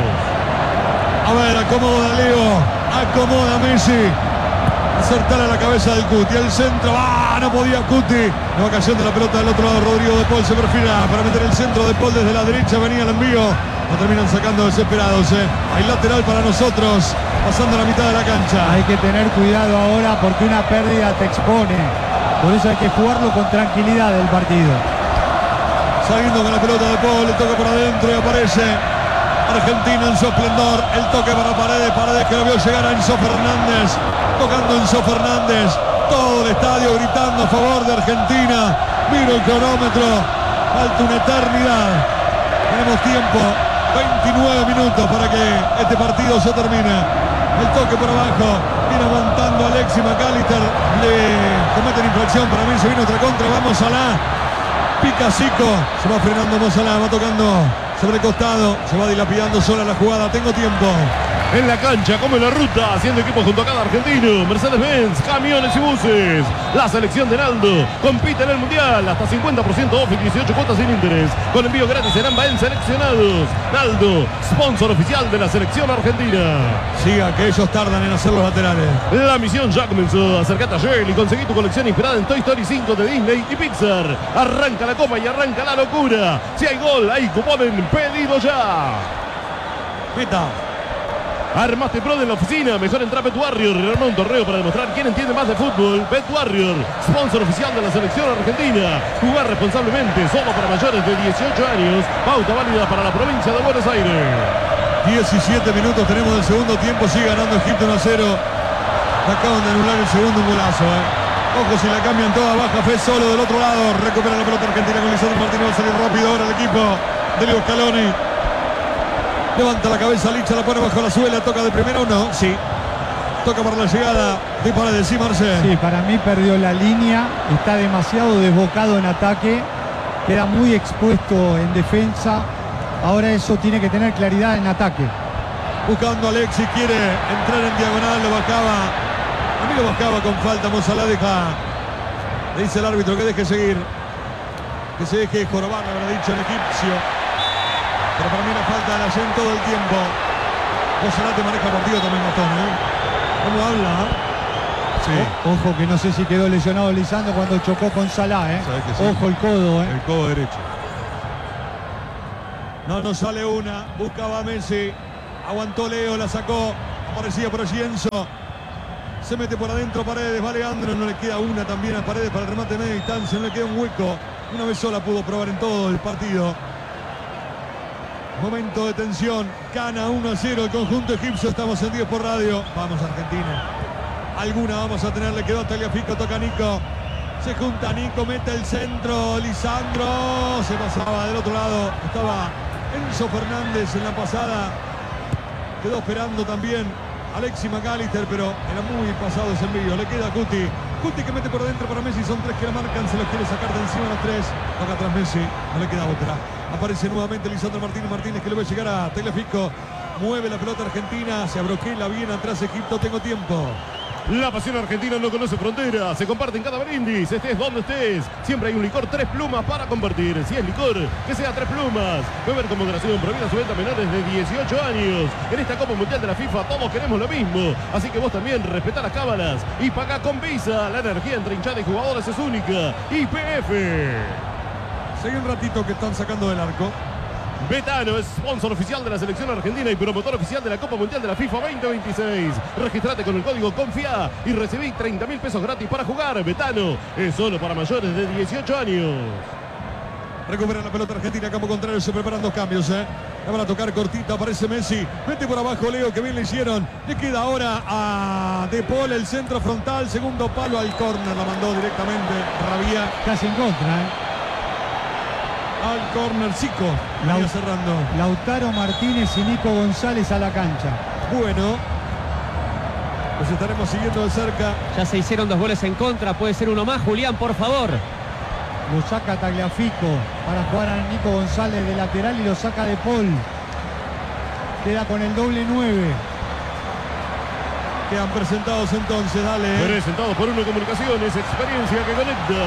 Speaker 2: A ver, acomoda Leo, acomoda Messi. Acertar a la cabeza del Cuti, el centro, ¡ah! No podía Cuti. No va cayendo la pelota del otro lado, Rodrigo de Paul se perfila para meter el centro de Paul desde la derecha, venía el envío. Lo terminan sacando desesperados, ¿eh? Hay lateral para nosotros, pasando la mitad de la cancha.
Speaker 4: Hay que tener cuidado ahora porque una pérdida te expone. Por eso hay que jugarlo con tranquilidad el partido.
Speaker 2: Saliendo con la pelota de Paul, le toca por adentro y aparece Argentina en su esplendor. El toque para Paredes, Paredes que lo vio llegar a Enzo Fernández. Tocando Enzo Fernández. Todo el estadio gritando a favor de Argentina. Miro el cronómetro. Falta una eternidad. Tenemos tiempo. veintinueve minutos para que este partido se termine. El toque por abajo. Viene aguantando Alexis McAllister. Le cometen infracción. Para mí se viene otra contra. Vamos a la pica Zico. Se va frenando Mozalá. Va tocando sobre el costado. Se va dilapidando sola la jugada. Tengo tiempo.
Speaker 1: En la cancha, como en la ruta, haciendo equipo junto a cada argentino. Mercedes-Benz, camiones y buses. La selección de Naldo compite en el Mundial. Hasta cincuenta por ciento off y dieciocho cuotas sin interés. Con envío gratis en AMBA en seleccionados. Naldo, sponsor oficial de la selección argentina.
Speaker 2: Siga, que ellos tardan en hacer los laterales.
Speaker 1: La misión ya comenzó. Acércate a Shell y conseguí tu colección inspirada en Toy Story cinco de Disney y Pixar. Arranca la copa y arranca la locura. Si hay gol, hay cupón en pedido ya.
Speaker 2: Meta.
Speaker 1: Armaste Pro de la oficina, mejor entra a Bet Warrior y arma un torneo para demostrar quién entiende más de fútbol. Bet Warrior, sponsor oficial de la selección argentina. Jugar responsablemente, solo para mayores de dieciocho años. Pauta válida para la provincia de Buenos Aires.
Speaker 2: diecisiete minutos tenemos del segundo tiempo, sigue ganando Egipto uno a cero. Acaban de anular el segundo, un golazo, eh. Ojo si la cambian toda, baja Fe solo del otro lado. Recupera la pelota Argentina con Lisandro Martínez, va a salir rápido ahora el equipo de Leo Scaloni. Levanta la cabeza Licha, la pone bajo la suela, toca de primero o no, sí. Toca para la llegada de Paredes, sí, Marcel.
Speaker 4: Sí, para mí perdió la línea, está demasiado desbocado en ataque, queda muy expuesto en defensa. Ahora eso tiene que tener claridad en ataque.
Speaker 2: Buscando a Alexis, quiere entrar en diagonal, lo bajaba. A mí lo bajaba con falta, Mozalá deja. Le dice el árbitro que deje seguir. Que se deje jorobar, habrá dicho el egipcio. Pero para mí la falta de la Yen todo el tiempo. Monserrate maneja el partido también, Gastón, ¿eh? ¿Cómo habla?
Speaker 3: Sí.
Speaker 4: O- ojo que no sé si quedó lesionado Lisandro cuando chocó con Salah, ¿eh?
Speaker 3: Sabés que sí.
Speaker 4: Ojo el codo, ¿eh?
Speaker 3: El codo derecho.
Speaker 2: No nos sale una. Buscaba a Messi. Aguantó Leo, la sacó. Aparecía por allí Enzo. Se mete por adentro Paredes. Va Leandro. No le queda una también a Paredes para el remate de media distancia. No le queda un hueco. Una vez sola pudo probar en todo el partido. Momento de tensión. Gana uno a cero el conjunto egipcio. Estamos en diez por radio. Vamos, Argentina. Alguna vamos a tener. Le quedó a Tagliafico. Toca Nico. Se junta Nico. Mete el centro. Lisandro. Se pasaba del otro lado. Estaba Enzo Fernández en la pasada. Quedó esperando también Alexis McAllister, pero era muy pasado ese envío. Le queda a Cuti. Cuti que mete por dentro para Messi. Son tres que la marcan. Se los quiere sacar de encima los tres. Toca atrás Messi. No le queda otra. Aparece nuevamente Lisandro Martínez. Martínez que le va a llegar a Tagliafico. Mueve la pelota argentina. Se abroquela bien atrás Egipto. Tengo tiempo.
Speaker 1: La pasión argentina no conoce fronteras, se comparte en cada brindis, estés donde estés. Siempre hay un licor Tres Plumas para compartir. Si es licor, que sea Tres Plumas. Beber con moderación, prohibida su venta a menores de dieciocho años. En esta Copa Mundial de la FIFA todos queremos lo mismo. Así que vos también respetá las cábalas y pagá con Visa. La energía entre hinchada y jugadores es única. Y P F.
Speaker 2: Sigue un ratito que están sacando del arco.
Speaker 1: Betano es sponsor oficial de la selección argentina y promotor oficial de la Copa Mundial de la FIFA veinte veintiséis. Registrate con el código CONFIA y recibí treinta mil pesos gratis para jugar. Betano es solo para mayores de dieciocho años.
Speaker 2: Recupera la pelota argentina, campo contrario, se preparan dos cambios, ¿eh? La van a tocar cortita, aparece Messi. Mete por abajo Leo, que bien le hicieron. Le queda ahora a De Paul el centro frontal, segundo palo al córner, la mandó directamente Rabia.
Speaker 4: Casi en contra, ¿eh?
Speaker 2: Al córner, Zico.
Speaker 4: Lau-
Speaker 2: cerrando.
Speaker 4: Lautaro Martínez y Nico González a la cancha.
Speaker 2: Bueno, los estaremos siguiendo de cerca.
Speaker 5: Ya se hicieron dos goles en contra. Puede ser uno más, Julián, por favor.
Speaker 4: Lo saca Tagliafico para jugar a Nico González de lateral y lo saca De Paul. Queda con el doble nueve.
Speaker 2: Quedan presentados entonces, dale.
Speaker 1: Presentados por Uno Comunicaciones, experiencia que conecta.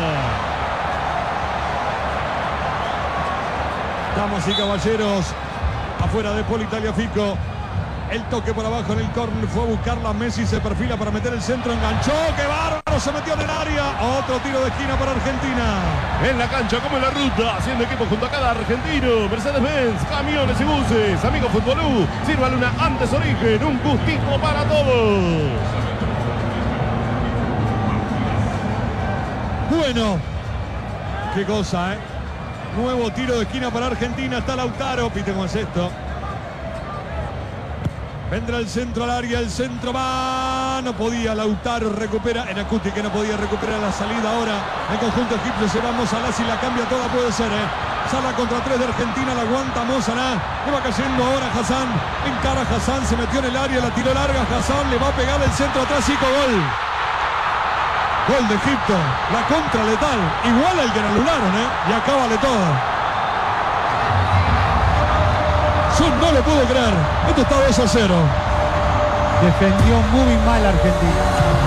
Speaker 2: Damas y caballeros, afuera de Paul y Tagliafico. El toque por abajo en el córner, fue a buscarla Messi, se perfila para meter el centro, enganchó, ¡qué bárbaro! Se metió en el área, otro tiro de esquina para Argentina.
Speaker 1: En la cancha como en la ruta, haciendo equipo junto a cada argentino. Mercedes-Benz, camiones y buses. Amigo Futbolú, sírvale una antes origen, un gustito para todos.
Speaker 2: Bueno, qué cosa, ¿eh? Nuevo tiro de esquina para Argentina, está Lautaro, pite cómo es esto. Vendrá el centro al área, el centro va, no podía Lautaro, recupera en Acuti que no podía recuperar la salida ahora. El conjunto egipcio se va Mozalá, si la cambia toda puede ser, ¿eh? Sala contra tres de Argentina, la aguanta Mozalá, le va cayendo ahora Hassan, encara Hassan, se metió en el área, la tiró larga, Hassan le va a pegar el centro atrás, Zico, gol. Gol de Egipto, la contra letal, igual al que le anularon, ¿eh? Y acá vale todo. Yo no lo puedo creer. Esto está dos a cero.
Speaker 4: Defendió muy mal Argentina.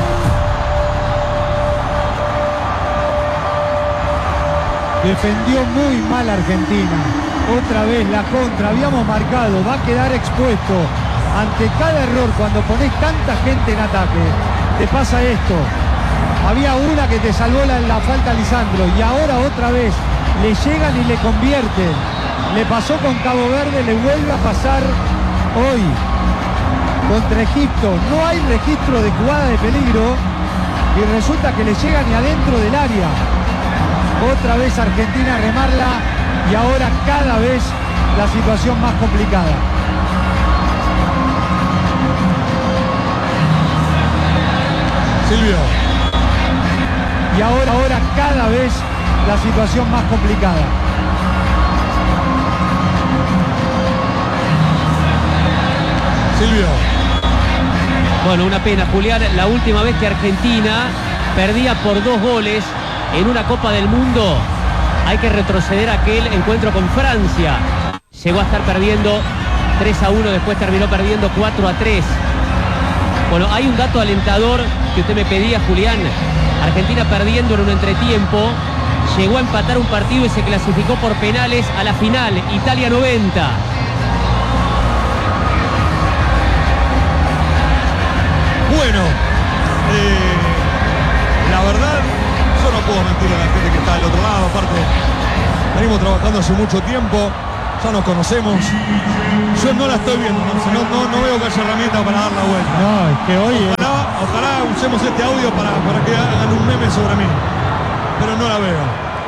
Speaker 4: Defendió muy mal Argentina. Otra vez la contra. Habíamos marcado. Va a quedar expuesto. Ante cada error, cuando pones tanta gente en ataque, te pasa esto. Había una que te salvó la, la falta a Lisandro. Y ahora otra vez le llegan y le convierten. Le pasó con Cabo Verde, le vuelve a pasar hoy contra Egipto. No hay registro de jugada de peligro y resulta que le llegan y adentro del área. Otra vez Argentina a remarla y ahora cada vez la situación más complicada.
Speaker 2: Silvio.
Speaker 4: Y ahora, ahora cada vez la situación más complicada.
Speaker 2: Silvio.
Speaker 5: Bueno, una pena, Julián. La última vez que Argentina perdía por dos goles en una Copa del Mundo, hay que retroceder a aquel encuentro con Francia. Llegó a estar perdiendo tres a uno, después terminó perdiendo cuatro a tres. Bueno, hay un dato alentador que usted me pedía, Julián. Argentina perdiendo en un entretiempo, llegó a empatar un partido y se clasificó por penales a la final, Italia noventa.
Speaker 2: Bueno, eh, la verdad, yo no puedo mentir a la gente que está del otro lado. Aparte, venimos trabajando hace mucho tiempo, ya nos conocemos. Yo no la estoy viendo, no, no, no, no veo que haya herramientas para dar la vuelta.
Speaker 4: No, es que hoy...
Speaker 2: Ojalá, ojalá usemos este audio para, para que hagan un meme sobre mí. Pero no la veo.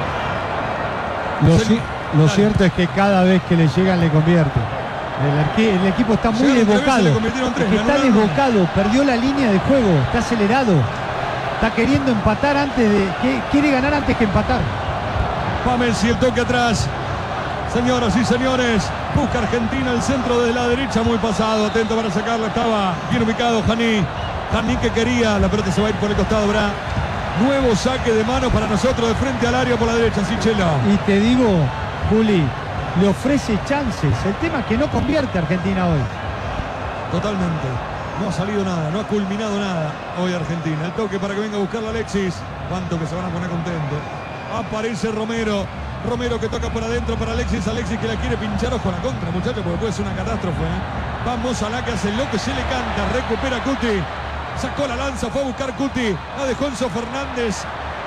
Speaker 4: Lo, ci- lo cierto es que cada vez que le llegan le convierte. El, arque- el equipo está muy
Speaker 2: Llegaron tres veces,
Speaker 4: desbocado.
Speaker 2: le convirtieron tres,
Speaker 4: Es que
Speaker 2: ganó
Speaker 4: está
Speaker 2: una.
Speaker 4: desbocado, perdió la línea de juego, está acelerado. Está queriendo empatar antes de... que- quiere ganar antes que empatar.
Speaker 2: Pamels y el toque atrás. Señoras y señores, busca Argentina el centro de la derecha, muy pasado, atento para sacarla, estaba bien ubicado Janí. Janí que quería, la pelota se va a ir por el costado, Bra. Nuevo saque de mano para nosotros de frente al área por la derecha, Sichela.
Speaker 4: Y te digo, Juli, le ofrece chances. El tema es que no convierte Argentina hoy.
Speaker 2: Totalmente. No ha salido nada, no ha culminado nada hoy Argentina. El toque para que venga a buscarla Alexis. Cuánto que se van a poner contentos. Aparece Romero. Romero que toca por adentro para Alexis. Alexis que la quiere pinchar. Ojo a la contra, muchachos, porque puede ser una catástrofe. ¿eh? Vamos a la que hace el loco, se le canta. Recupera Cuti. Sacó la lanza, fue a buscar Cuti. La dejó Enzo Fernández.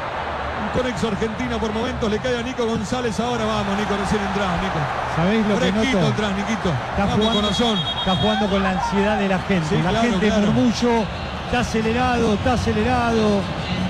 Speaker 2: Un conexo Argentina por momentos. Le cae a Nico González. Ahora vamos, Nico, recién entrás, Nico.
Speaker 4: ¿Sabéis lo que
Speaker 2: Fresquito
Speaker 4: noto?
Speaker 2: atrás, Niquito.
Speaker 4: Está
Speaker 2: Vamos,
Speaker 4: jugando,
Speaker 2: corazón.
Speaker 4: está jugando con la ansiedad de la gente.
Speaker 2: Sí,
Speaker 4: la
Speaker 2: claro,
Speaker 4: gente
Speaker 2: claro.
Speaker 4: murmullo, está acelerado, está acelerado.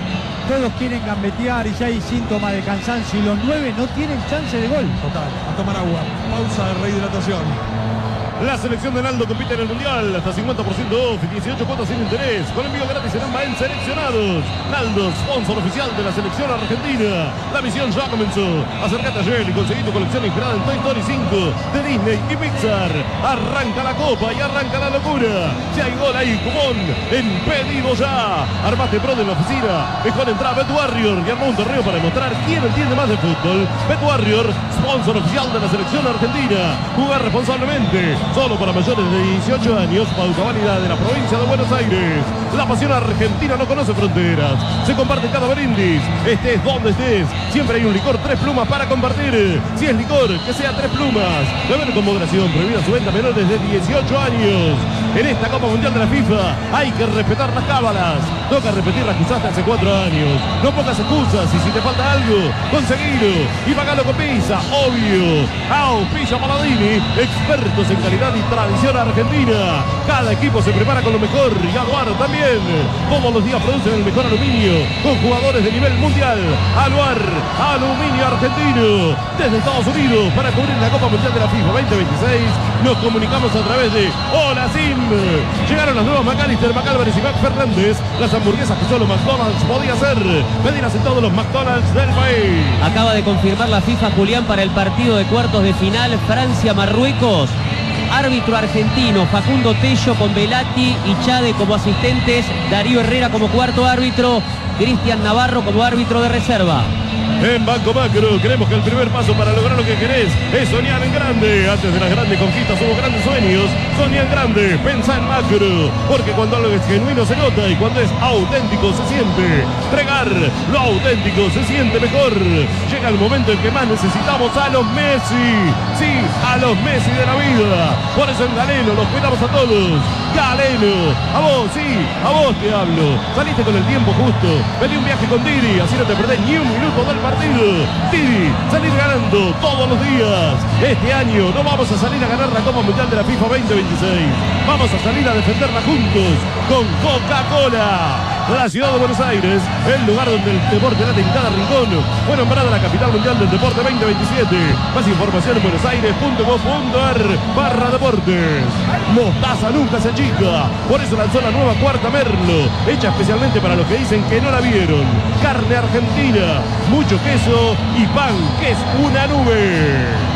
Speaker 4: Todos quieren gambetear y ya hay síntomas de cansancio. Y los nueve no tienen chance de gol.
Speaker 2: Total, a tomar agua. Pausa de rehidratación.
Speaker 1: La selección de Naldo compite en el Mundial hasta cincuenta por ciento off y dieciocho cuotas sin interés. Con envío gratis en Ambaen Seleccionados. Naldo, sponsor oficial de la selección argentina. La misión ya comenzó. Acércate ayer y conseguí tu colección inspirada en Toy Story cinco de Disney y Pixar. Arranca la copa y arranca la locura. Si hay gol, hay cupón. En pedido ya. Armate pro de la oficina. Mejor entrar a Bet Warrior y armó un torneo para demostrar quién entiende más de fútbol. Bet Warrior, sponsor oficial de la selección argentina. Jugar responsablemente. Solo para mayores de dieciocho años, pauta válida de la provincia de Buenos Aires. La pasión argentina no conoce fronteras. Se comparte en cada brindis. Estés donde estés. Siempre hay un licor tres plumas para compartir. Si es licor, que sea tres plumas. Beber con moderación. Prohibida su venta a menores de dieciocho años. En esta Copa Mundial de la FIFA hay que respetar las cábalas. Toca repetir las que usaste hace cuatro años. No pongas excusas y si te falta algo, conseguilo. Y pagalo con Pizza, obvio. Au, Pizza Paladini, expertos en calidad y tradición argentina. Cada equipo se prepara con lo mejor y Aluar también. Todos los días producen el mejor aluminio con jugadores de nivel mundial. Aluar, aluminio argentino. Desde Estados Unidos para cubrir la Copa Mundial de la FIFA veinte veintiséis nos comunicamos a través de Hola Sim. Llegaron las nuevas McAllister, McAlvarez y Mac Fernández. Las hamburguesas que solo McDonald's podía hacer. Pedirlas en todos los McDonald's del país.
Speaker 5: Acaba de confirmar la FIFA, Julián, para el partido de cuartos de final Francia-Marruecos. Árbitro argentino, Facundo Tello con Velati y Chade como asistentes, Darío Herrera como cuarto árbitro, Cristian Navarro como árbitro de reserva.
Speaker 1: En Banco Macro creemos que el primer paso para lograr lo que querés es soñar en grande. Antes de las grandes conquistas hubo grandes sueños. Soñá en grande, pensá en macro. Porque cuando algo es genuino se nota y cuando es auténtico se siente. Entregar lo auténtico se siente mejor. Llega el momento en que más necesitamos a los Messi. Sí, a los Messi de la vida. Por eso en Galeno los cuidamos a todos. Galeno, a vos, sí, a vos te hablo. Saliste con el tiempo justo. Pedí un viaje con Didi, así no te perdés ni un minuto del partido. Didi, salir ganando todos los días. Este año no vamos a salir a ganar la Copa Mundial de la FIFA veinte veintiséis. Vamos a salir a defenderla juntos con Coca-Cola. La ciudad de Buenos Aires, el lugar donde el deporte late en cada rincón, fue nombrada la capital mundial del deporte veinte veintisiete. Más información en buenosaires punto com punto ar barra deportes. Mostaza nunca se achica, por eso lanzó la nueva Cuarta Merlo, hecha especialmente para los que dicen que no la vieron. Carne argentina, mucho queso y pan que es una nube.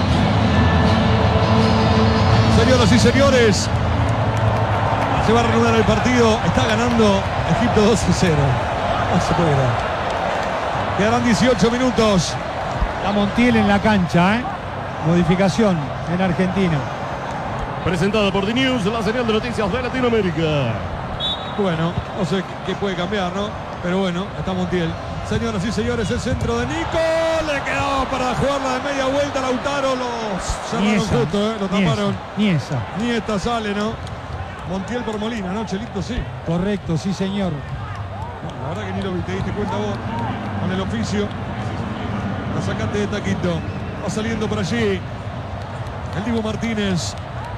Speaker 2: Señoras y señores, se va a reanudar el partido. Está ganando Egipto dos a cero. No se puede creer. Quedarán dieciocho minutos.
Speaker 4: La Montiel en la cancha, ¿eh? Modificación en Argentina.
Speaker 1: Presentada por The News, la señal de noticias de Latinoamérica.
Speaker 2: Bueno, no sé qué puede cambiar, ¿no? Pero bueno, está Montiel. Señoras y señores, el centro de Nico. Le quedó para jugarla de media vuelta. Lautaro los cerraron justo, ¿eh? Lo taparon.
Speaker 4: Ni esa.
Speaker 2: Ni esta sale, ¿no? Montiel por Molina, ¿no, Chelito? Sí.
Speaker 4: Correcto, sí, señor.
Speaker 2: La verdad que ni lo te diste cuenta vos con el oficio. La sacaste de taquito. Va saliendo por allí el Dibu Martínez.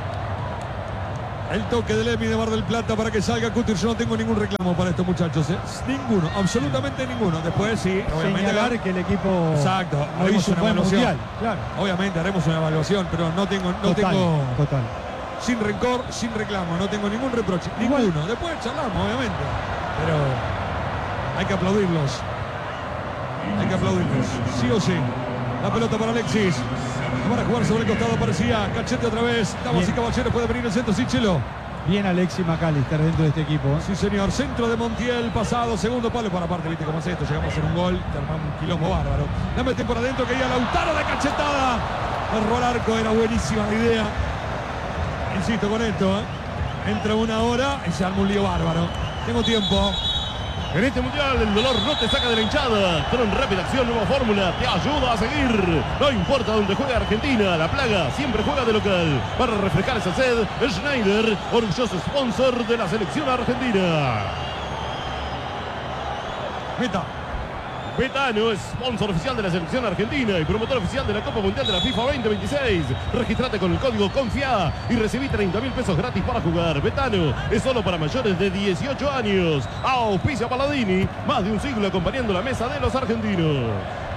Speaker 2: El toque del Emi de Mar del Plata para que salga Cutir. Yo no tengo ningún reclamo para estos muchachos, ¿eh? Ninguno, absolutamente ninguno. Después sí, obviamente.
Speaker 4: Señalar que el equipo
Speaker 2: Exacto,
Speaker 4: no
Speaker 2: haremos
Speaker 4: hizo un
Speaker 2: una
Speaker 4: buen
Speaker 2: evaluación.
Speaker 4: mundial. Claro.
Speaker 2: Obviamente haremos una evaluación, pero no tengo, no
Speaker 4: Total,
Speaker 2: tengo
Speaker 4: total.
Speaker 2: sin rencor, sin reclamo, no tengo ningún reproche, ninguno. Después charlamos, obviamente, pero hay que aplaudirlos. Hay que aplaudirlos, sí o sí. La pelota para Alexis. Van a jugar sobre el costado, parecía Cachete otra vez. Damas y caballeros, puede venir el centro, sí, Chelo.
Speaker 4: Bien Alexis McAllister dentro de este equipo. ¿eh?
Speaker 2: Sí, señor. Centro de Montiel, pasado, segundo palo. Para aparte, viste cómo es esto. Llegamos a hacer un gol, te armamos un quilombo bárbaro. La meten por adentro, que iba Lautaro de cachetada. El al arco, era buenísima la idea. Insisto con esto, ¿eh? Entra una hora y se arma un lío bárbaro. Tengo tiempo.
Speaker 1: En este mundial el dolor no te saca de la hinchada. Con rápida acción, nueva fórmula, te ayuda a seguir. No importa dónde juega Argentina, la plaga siempre juega de local. Para refrescar esa sed, Schneider, orgulloso sponsor de la selección argentina.
Speaker 2: Meta.
Speaker 1: Betano es sponsor oficial de la selección argentina y promotor oficial de la Copa Mundial de la FIFA veinte veintiséis. Registrate con el código CONFIA y recibí treinta mil pesos gratis para jugar. Betano es solo para mayores de dieciocho años. Auspicia Paladini, más de un siglo acompañando la mesa de los argentinos.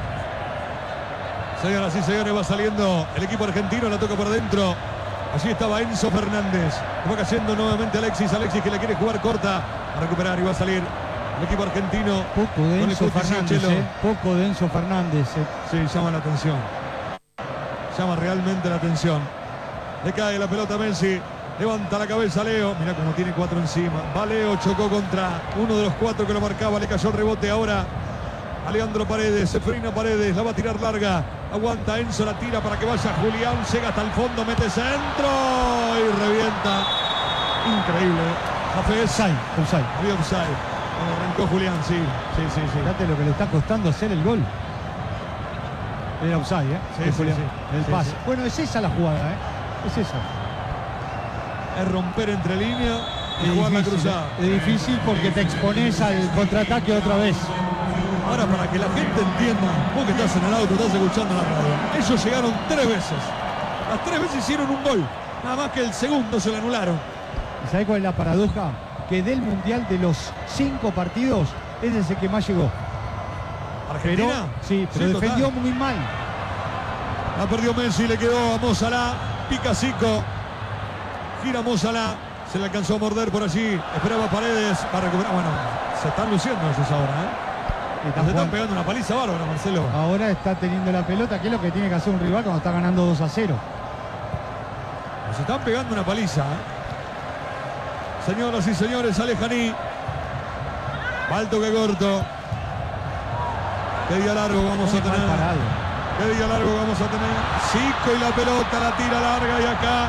Speaker 2: Señoras y señores, va saliendo el equipo argentino, la toca por adentro. Allí estaba Enzo Fernández. Va cayendo nuevamente Alexis. Alexis que la quiere jugar corta. A recuperar y va a salir el equipo argentino.
Speaker 4: Poco de Enzo Fernández, eh. Poco de Enzo Fernández. Eh.
Speaker 2: Sí, llama la atención. Llama realmente la atención. Le cae la pelota a Messi. Levanta la cabeza Leo. Mirá cómo tiene cuatro encima. Va Leo, chocó contra uno de los cuatro que lo marcaba. Le cayó el rebote ahora a Leandro Paredes. Se frena Paredes. La va a tirar larga. Aguanta Enzo, la tira para que vaya Julián. Llega hasta el fondo, mete centro y revienta. Increíble.
Speaker 4: Offside, offside.
Speaker 2: Había offside. Arrancó Julián, sí, sí, sí, sí.
Speaker 4: Fíjate lo que le está costando hacer el gol. Era offside, ¿eh?
Speaker 2: Sí, sí,
Speaker 4: Julián.
Speaker 2: sí.
Speaker 4: El
Speaker 2: Sí,
Speaker 4: pase.
Speaker 2: sí.
Speaker 4: Bueno, es esa la jugada, ¿eh? Es esa.
Speaker 2: Es romper entre línea y
Speaker 4: Es
Speaker 2: jugar la
Speaker 4: difícil,
Speaker 2: cruzada.
Speaker 4: es difícil porque te expones al contraataque otra vez.
Speaker 2: Ahora, para que la gente entienda, vos que estás en el auto, estás escuchando la radio. Ellos llegaron tres veces. Las tres veces hicieron un gol. Nada más que el segundo se lo anularon.
Speaker 4: ¿Y sabés cuál es la paradoja? Que del Mundial de los cinco partidos, es ese que más llegó.
Speaker 2: ¿Argentina?
Speaker 4: Pero, sí, pero
Speaker 2: Sí,
Speaker 4: defendió
Speaker 2: total.
Speaker 4: muy mal.
Speaker 2: La perdió Messi, le quedó a Mo Salah. Pica Zico. Gira Mo Salah. Se le alcanzó a morder por allí. Esperaba Paredes para recuperar. Bueno, se están luciendo ellos ahora, ¿eh?
Speaker 4: Está
Speaker 2: Se están
Speaker 4: jugando.
Speaker 2: pegando una paliza bárbara, Marcelo.
Speaker 4: Ahora está teniendo la pelota, que es lo que tiene que hacer un rival cuando está ganando dos a cero.
Speaker 2: Se están pegando una paliza, ¿eh? Señoras y señores, sale Janí. Alto que corto. Qué día largo vamos a
Speaker 4: Muy mal
Speaker 2: tener.
Speaker 4: parado.
Speaker 2: Qué día largo vamos a tener. Zico y la pelota, la tira larga y acá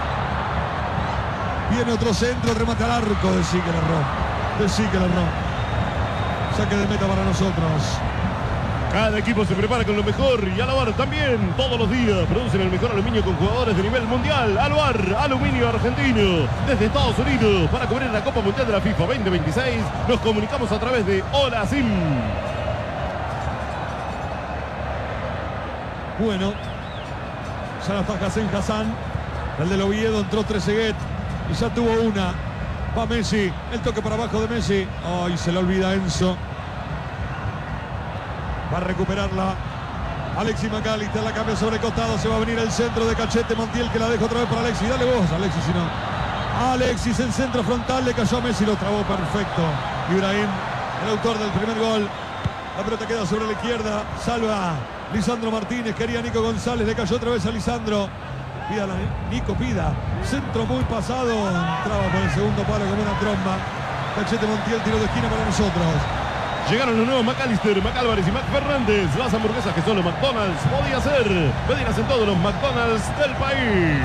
Speaker 2: viene otro centro, remate al arco. De sí que le erró. De sí que le erró. Saque de meta para nosotros.
Speaker 1: Cada equipo se prepara con lo mejor y Aluar también, todos los días producen el mejor aluminio con jugadores de nivel mundial. Aluar, aluminio argentino. Desde Estados Unidos, para cubrir la Copa Mundial de la FIFA veinte veintiséis, nos comunicamos a través de Hola Sim.
Speaker 2: Bueno, ya no está Hassan Hassan. El del Oviedo entró Trezeguet y ya tuvo una. Va Messi, el toque para abajo de Messi. Ay, se le olvida Enzo. Va a recuperarla Alexis McAllister, la cambia sobre el costado. Se va a venir el centro de Cachete. Montiel que la deja otra vez para Alexis. Dale vos, Alexis, si no. Alexis en centro frontal, le cayó a Messi, lo trabó perfecto. Ibrahim, el autor del primer gol. La pelota queda sobre la izquierda. Salva Lisandro Martínez. Quería Nico González, le cayó otra vez a Lisandro. Pídala, Nico, pida. Centro muy pasado. Entraba por el segundo palo como una tromba. Cachete Montiel, tiro de esquina para nosotros.
Speaker 1: Llegaron los nuevos McAllister, McAlvarez y Mac Fernández. Las hamburguesas que solo McDonald's podía hacer. Pedirlas en todos los McDonald's del país.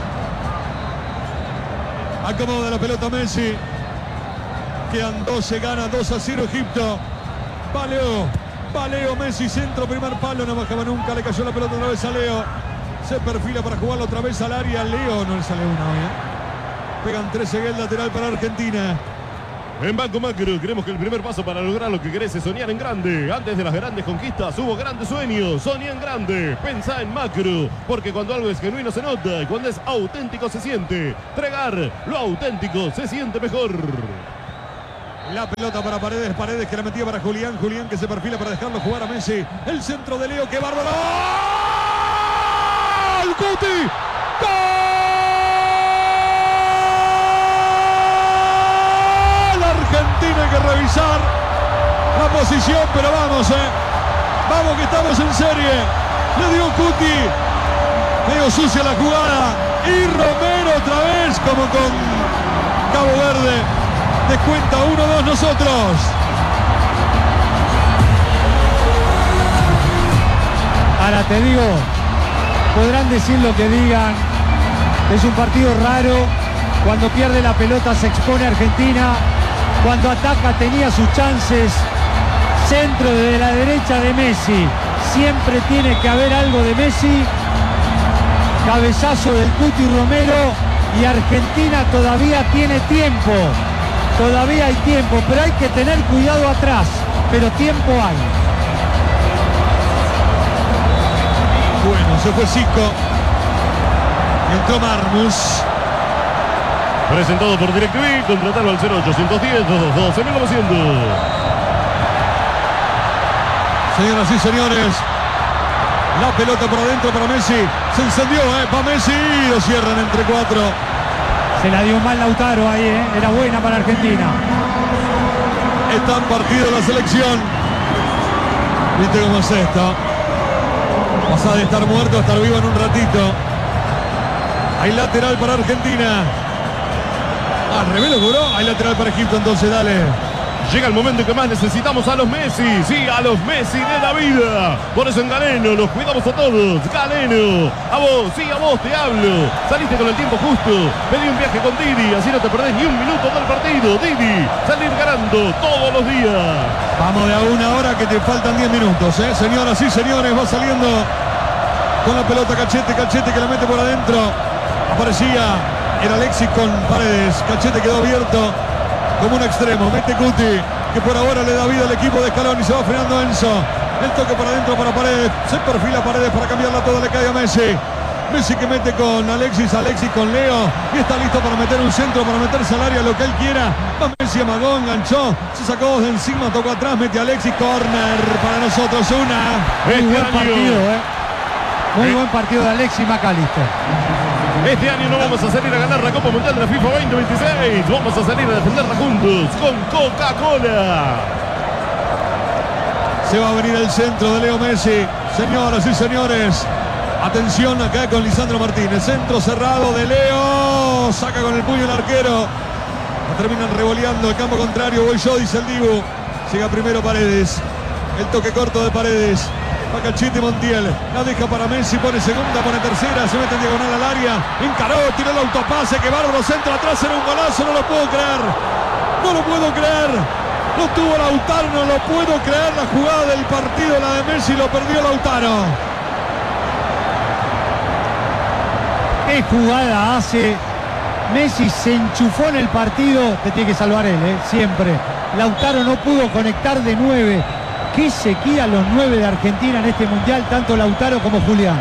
Speaker 2: Acomoda la pelota Messi. Quedan doce, gana dos a cero Egipto. Va Leo. Va Leo, Messi, centro, primer palo. No bajaba nunca, le cayó la pelota otra vez a Leo. Se perfila para jugarlo otra vez al área. Leo no le sale una hoy, ¿eh? Pegan trece, el lateral para Argentina.
Speaker 1: En Banco Macro creemos que el primer paso para lograr lo que querés es soñar en grande. Antes de las grandes conquistas hubo grandes sueños. Soñá en grande, pensá en macro, porque cuando algo es genuino se nota y cuando es auténtico se siente. Tregar, lo auténtico se siente mejor.
Speaker 2: La pelota para Paredes, Paredes que la metía para Julián, Julián que se perfila para dejarlo jugar a Messi. El centro de Leo, qué bárbaro. ¡Gol! ¡Cuti! ¡Gol! Argentina hay que revisar la posición, pero vamos, eh. Vamos que estamos en serie. Le dio Cuti. Medio sucia la jugada. Y Romero otra vez, como con Cabo Verde. Descuenta uno dos nosotros.
Speaker 4: Ahora te digo, podrán decir lo que digan. Es un partido raro. Cuando pierde la pelota se expone a Argentina. Cuando ataca tenía sus chances. Centro de la derecha de Messi. Siempre tiene que haber algo de Messi. Cabezazo del Cuti Romero. Y Argentina todavía tiene tiempo. Todavía hay tiempo, pero hay que tener cuidado atrás. Pero tiempo hay.
Speaker 2: Bueno, se fue Zico. Entró Marmus.
Speaker 1: Presentado por DirecTV, contratalo al cero ochocientos diez, doscientos doce, mil novecientos.
Speaker 2: Señoras y señores, la pelota por adentro para Messi. Se encendió, ¿eh? Va Messi y lo cierran entre cuatro.
Speaker 4: Se la dio mal Lautaro ahí, ¿eh? Era buena para Argentina.
Speaker 2: Está en partido la selección. ¿Viste cómo es esto? Pasa de estar muerto a estar vivo en un ratito. Hay lateral para Argentina. Al revés lo cobró. Hay lateral para Egipto, entonces dale.
Speaker 1: Llega el momento en que más necesitamos a los Messi. Sí, a los Messi de la vida. Por eso en Galeno los cuidamos a todos. Galeno, a vos, sí, a vos te hablo. Saliste con el tiempo justo. Pedí un viaje con Didi, así no te perdés ni un minuto del partido. Didi, salir ganando todos los días.
Speaker 2: Vamos de a una hora que te faltan diez minutos, ¿eh? Señoras y señores, va saliendo con la pelota Cachete. Cachete que la mete por adentro. Aparecía, era Alexis con Paredes. Cachete quedó abierto como un extremo. Mete Cuti, que por ahora le da vida al equipo de Scaloni. Se va frenando Enzo. El toque para adentro para Paredes. Se perfila Paredes para cambiarla toda. Le cae a Messi. Messi que mete con Alexis. Alexis con Leo. Y está listo para meter un centro, para meterse al área, lo que él quiera. Va Messi, amagó, enganchó. Se sacó dos de encima, tocó atrás. Mete a Alexis. Corner para nosotros. Una.
Speaker 4: Muy buen partido, ¿eh? Muy buen partido de Alexis McAllister.
Speaker 1: Este año no vamos a salir a ganar la Copa Mundial de la FIFA veinte veintiséis. Vamos a salir a defenderla juntos con Coca-Cola.
Speaker 2: Se va a venir el centro de Leo Messi. Señoras y señores, atención acá con Lisandro Martínez. Centro cerrado de Leo. Saca con el puño el arquero. La terminan revoleando el campo contrario. Voy yo, dice el Dibu. Llega primero Paredes. El toque corto de Paredes. Va Cachete Montiel. La deja para Messi. Pone segunda, pone tercera. Se mete en diagonal al área. Encaró, tiró el autopase. Que bárbaro, centro atrás. Era un golazo. No lo puedo creer. No lo puedo creer. No tuvo Lautaro. No lo puedo creer. La jugada del partido, la de Messi, lo perdió Lautaro.
Speaker 4: ¿Qué jugada hace? Messi se enchufó en el partido. Te tiene que salvar él, ¿eh? Siempre. Lautaro no pudo conectar de nueve. Qué sequía los nueve de Argentina en este mundial, tanto Lautaro como Julián.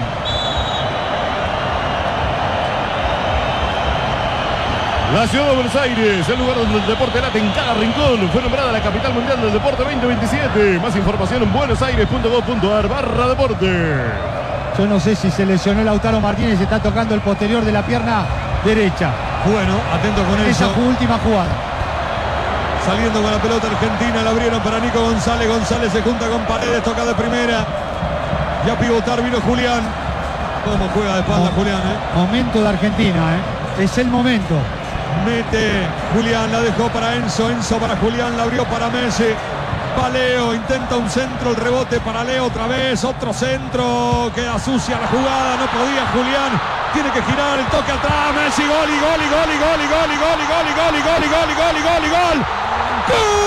Speaker 1: La ciudad de Buenos Aires, el lugar donde el deporte late en cada rincón, fue nombrada la capital mundial del deporte veinte veintisiete. Más información en buenosaires punto gov punto ar barra deporte.
Speaker 4: Yo no sé si se lesionó Lautaro Martínez, está tocando el posterior de la pierna derecha.
Speaker 2: Bueno, atento con
Speaker 4: esa
Speaker 2: eso.
Speaker 4: Esa última jugada.
Speaker 2: Saliendo con la pelota Argentina, la abrieron para Nico González. González se junta con Paredes, toca de primera. Y a pivotar vino Julián. ¿Cómo juega de espalda
Speaker 4: Mo
Speaker 2: Julián? Eh?
Speaker 4: Momento de Argentina, ¿eh? Es el momento.
Speaker 2: Mete Julián, la dejó para Enzo. Enzo para Julián, la abrió para Messi. Va Leo, intenta un centro, el rebote para Leo otra vez. Otro centro, queda sucia la jugada. No podía Julián. Tiene que girar, el toque atrás. Messi, gol y gol y gol y gol y gol y gol y gol y gol y gol y gol y gol y gol y gol. ¡Gol!